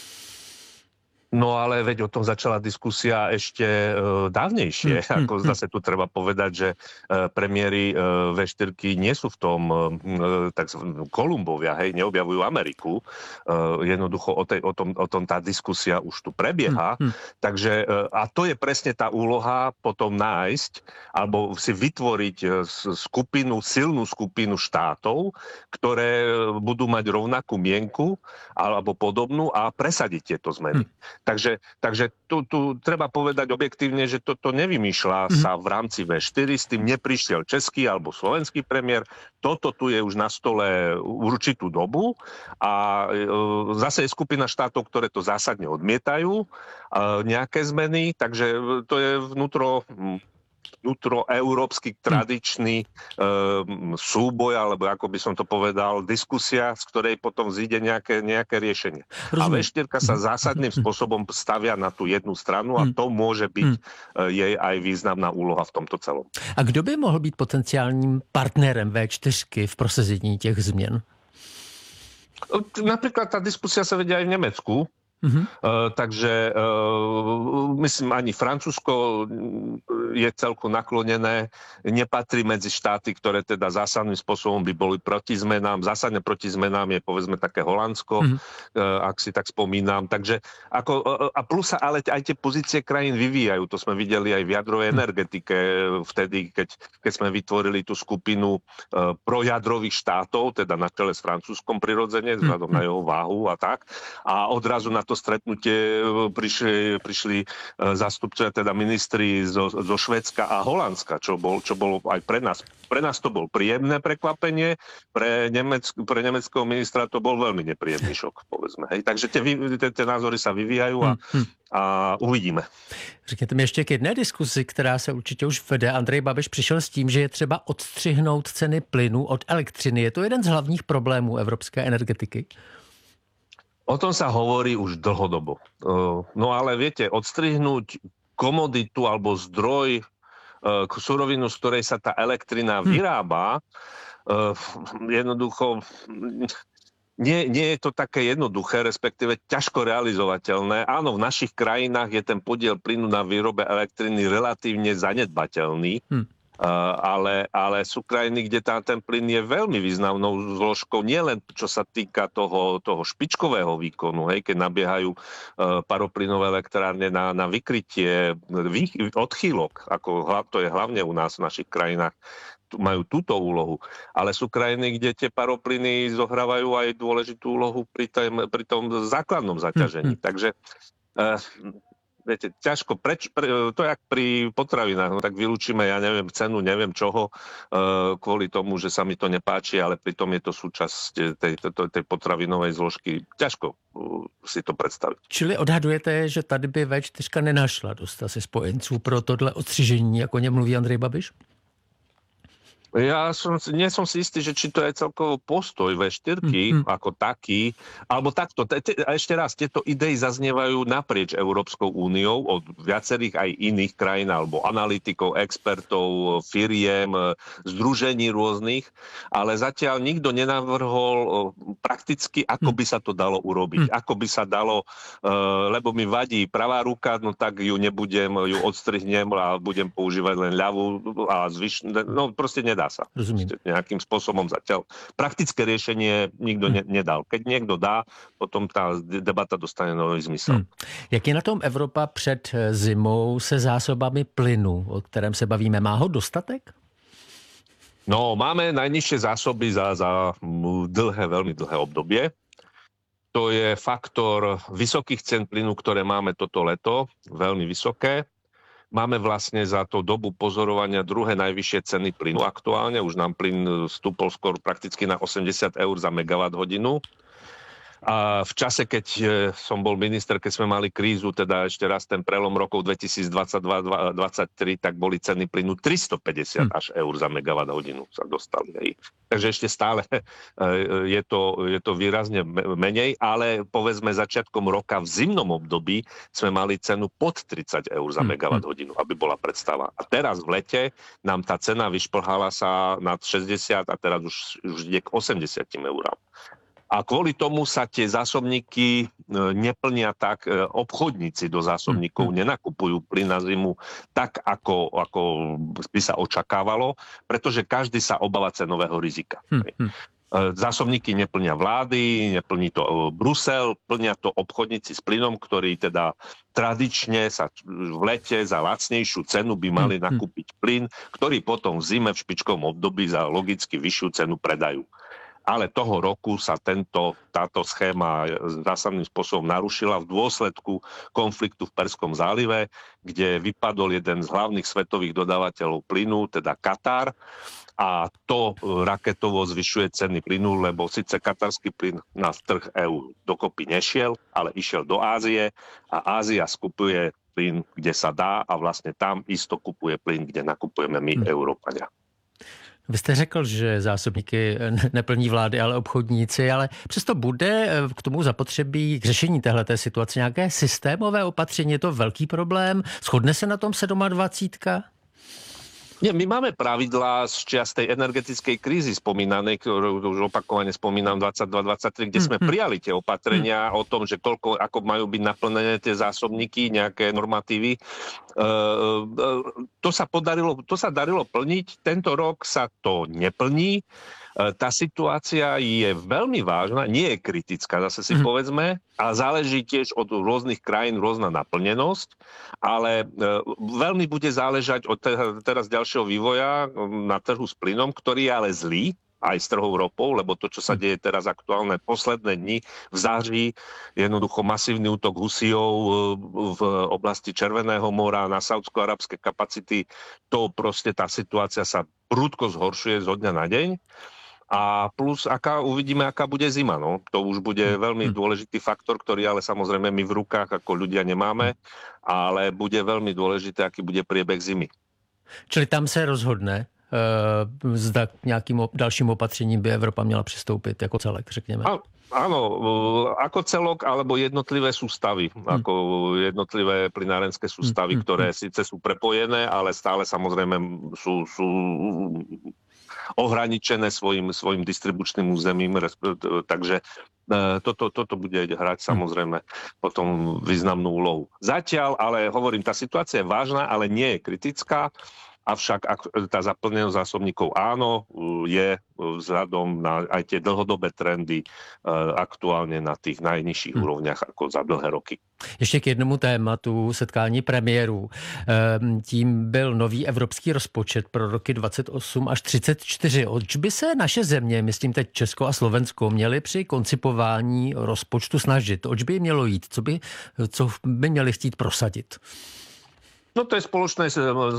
No ale veď o tom začala diskusia ešte e, dávnejšie. Mm, Ako mm, zase tu treba povedať, že e, premiéry e, vé štyri nie sú v tom e, tak Kolumbovia, hej, neobjavujú Ameriku. E, jednoducho o, tej, o, tom, o tom tá diskusia už tu prebieha. Mm, mm. Takže, e, a to je presne tá úloha potom nájsť alebo si vytvoriť e, skupinu, silnú skupinu štátov, ktoré budú mať rovnakú mienku alebo podobnú a presadiť tieto zmeny. Mm. Takže, takže tu, tu treba povedať objektívne, že toto nevymýšľa mm-hmm. sa v rámci vé štyri, s tým neprišiel český alebo slovenský premiér. Toto tu je už na stole určitú dobu a e, zase je skupina štátov, ktoré to zásadne odmietajú, e, nejaké zmeny, takže to je vnútro... vnútroeurópsky tradičný e, súboj, alebo ako by som to povedal, diskusia, z ktorej potom zíde nejaké, nejaké riešenie. Rozumiem. A vé štyri sa zásadným spôsobom stavia na tú jednu stranu a to môže byť e, jej aj významná úloha v tomto celom. A kdo by mohl být potenciálním partnerem vé štyri v prosazení těch změn? Napríklad tá diskusia sa vedie aj v Nemecku. Uh-huh. Uh, takže uh, myslím, ani Francúzsko je celku naklonené, nepatrí medzi štáty, ktoré teda zásadným spôsobom by boli proti zmenám. Zásadne proti zmenám je povedzme také Holandsko, uh-huh. uh, ak si tak spomínam. Takže ako, uh, a plus sa ale aj tie pozície krajín vyvíjajú. To sme videli aj v jadrovej uh-huh. energetike vtedy, keď, keď sme vytvorili tú skupinu uh, projadrových štátov, teda na čele s Francúzskom prirodzene, vzhľadom uh-huh. na jeho váhu a tak. A odrazu na to stretnutie prišli, prišli zástupcovia, teda ministri zo, zo Švédska a Holandska, čo, bol, čo bolo aj pre nás. Pre nás to bol príjemné prekvapenie, pre, Nemec, pre nemeckého ministra to bol veľmi nepríjemný šok, povedzme. Hej. Takže tie, tie, tie názory sa vyvíjajú a, hmm. a uvidíme. Řekněte mi ještě k jedné diskusi, která se určitě už vede. Andrej Babiš přišel s tím, že je třeba odstřihnout ceny plynu od elektřiny. Je to jeden z hlavních problémů evropské energetiky? O tom sa hovorí už dlhodobo. No ale viete, odstrihnúť komoditu alebo zdroj, surovinu, z ktorej sa tá elektrina vyrába, hmm. jednoducho nie, nie je to také jednoduché, respektíve ťažko realizovateľné. Áno, v našich krajinách je ten podiel plynu na výrobe elektriny relatívne zanedbateľný, hmm. ale, ale sú krajiny, kde tá, ten plyn je veľmi významnou zložkou, nielen čo sa týka toho, toho špičkového výkonu, hej, keď nabiehajú paroplynové elektrárne na, na vykrytie vý, odchýlok, ako to je hlavne u nás v našich krajinách, majú túto úlohu. Ale sú krajiny, kde tie paroplyny zohrávajú aj dôležitú úlohu pri, tém, pri tom základnom zaťažení. Hmm. Takže uh, viete, ťažko, preč, pre, to je jak pri potravinách, no tak vylúčime, ja neviem, cenu, neviem čoho, uh, kvôli tomu, že sa mi to nepáči, ale pritom je to súčasť tej, tej, tej potravinovej zložky. Ťažko uh, si to predstaviť. Čili odhadujete, že tady by vé čtyři nenašla dost asi spojenců pro tohle odstřižení, jako o něm mluví Andrej Babiš? Ja som, nie som si istý, že či to je celkovo postoj vé štyri mm-hmm. ako taký, alebo takto. Te, te, ešte raz, tieto idei zaznievajú naprieč Európskou úniou od viacerých aj iných krajín, alebo analytikov, expertov, firiem, združení rôznych, ale zatiaľ nikto nenavrhol prakticky, ako by sa to dalo urobiť. Mm. Ako by sa dalo, lebo mi vadí pravá ruka, no tak ju nebudem, ju odstrihnem a budem používať len ľavú a zvyš... No proste nedá sa. Rozumiem. Nejakým spôsobom zatiaľ. Praktické riešenie nikto hmm. ne, nedal. Keď niekto dá, potom tá debata dostane nový zmysel. Hmm. Jak je na tom Evropa před zimou se zásobami plynu, o kterém se bavíme? Má ho dostatek? No, máme najnižšie zásoby za, za dlhé, veľmi dlhé obdobie. To je faktor vysokých cien plynu, ktoré máme toto leto, veľmi vysoké. Máme vlastne za tú dobu pozorovania druhé najvyššie ceny plynu aktuálne. Už nám plyn vstúpol skôr prakticky na osemdesiat eur za megawatt hodinu. A v čase, keď som bol minister, keď sme mali krízu, teda ešte raz ten prelom rokov dvetisícdvadsaťdva dvadsaťtri, tak boli ceny plynu tristopäťdesiat až eur za megawatt hodinu sa dostali. Hej. Takže ešte stále je to, je to výrazne menej, ale povedzme začiatkom roka v zimnom období sme mali cenu pod tridsať eur za megawatt hodinu, aby bola predstava. A teraz v lete nám tá cena vyšplhala sa nad šesťdesiat a teraz už, už ide k osemdesiatim eurám. A kvôli tomu sa tie zásobníky neplnia tak, obchodníci do zásobníkov nenakupujú plyn na zimu tak, ako, ako by sa očakávalo, pretože každý sa obáva cenového rizika. Hmm. Zásobníky neplnia vlády, neplní to Brusel, plnia to obchodníci s plynom, ktorí teda tradične sa v lete za lacnejšiu cenu by mali nakúpiť plyn, ktorý potom v zime v špičkovom období za logicky vyššiu cenu predajú. Ale toho roku sa tento, táto schéma zásadným spôsobom narušila v dôsledku konfliktu v Perskom zálive, kde vypadol jeden z hlavných svetových dodávateľov plynu, teda Katar, a to raketovo zvyšuje ceny plynu, lebo síce katarský plyn na trh EÚ dokopy nešiel, ale išiel do Ázie a Ázia skupuje plyn, kde sa dá a vlastne tam isto kupuje plyn, kde nakupujeme my, hmm. Európania. Vy jste řekl, že zásobníky neplní vlády, ale obchodníci, ale přesto bude k tomu zapotřebí k řešení téhleté situace nějaké systémové opatření? Je to velký problém? Shodne se na tom sedmadvacítka? Nie, my máme pravidlá z čias tej energetickej krízy spomínanej, ktorú už opakovane spomínam dvadsaťdva dvadsaťtri, kde sme prijali tie opatrenia o tom, že koľko, ako majú byť naplnené tie zásobníky, nejaké normatívy. E, e, to sa podarilo, to sa darilo plniť. Tento rok sa to neplní. Tá situácia je veľmi vážna, nie je kritická, zase si mm. povedzme, a záleží tiež od rôznych krajín rôzna naplnenosť, ale veľmi bude záležať od teraz ďalšieho vývoja na trhu s plynom, ktorý je ale zlý, aj s trhou ropou, lebo to, čo sa deje teraz aktuálne posledné dni v září, jednoducho masívny útok Husijov v oblasti Červeného mora na saúdsko-arabské kapacity, to proste tá situácia sa prudko zhoršuje zo dňa na deň. A plus, aká, uvidíme, aká bude zima. No. To už bude veľmi dôležitý faktor, ktorý ale samozrejme my v rukách ako ľudia nemáme, ale bude veľmi dôležité, aký bude priebeh zimy. Čili tam se rozhodne, zda k nějakým dalším opatřením by Evropa měla přistoupit jako celek, řekněme. A, áno, ako celok, alebo jednotlivé sústavy, hmm. ako jednotlivé plynárenské sústavy, hmm. ktoré síce sú prepojené, ale stále samozrejme sú, sú ohraničené svojim, svojim distribučným územím, takže toto, toto bude hrať samozrejme potom významnú úlohu. Zatiaľ, ale hovorím, tá situácia je vážna, ale nie je kritická. Avšak tá zaplnenosť zásobníkov áno, je vzhľadom na aj tie dlhodobé trendy aktuálne na tých najnižších hmm. úrovniach ako za dlhé roky. Ještě k jednomu tématu setkání premiérů. Tím byl nový evropský rozpočet pro roky dvacet osm až třicet čtyři. Oč by se naše země, myslím teď Česko a Slovensko, měly při koncipování rozpočtu snažit? Oč by mělo jít? Co by, co by měli chtít prosadit? No to je spoločné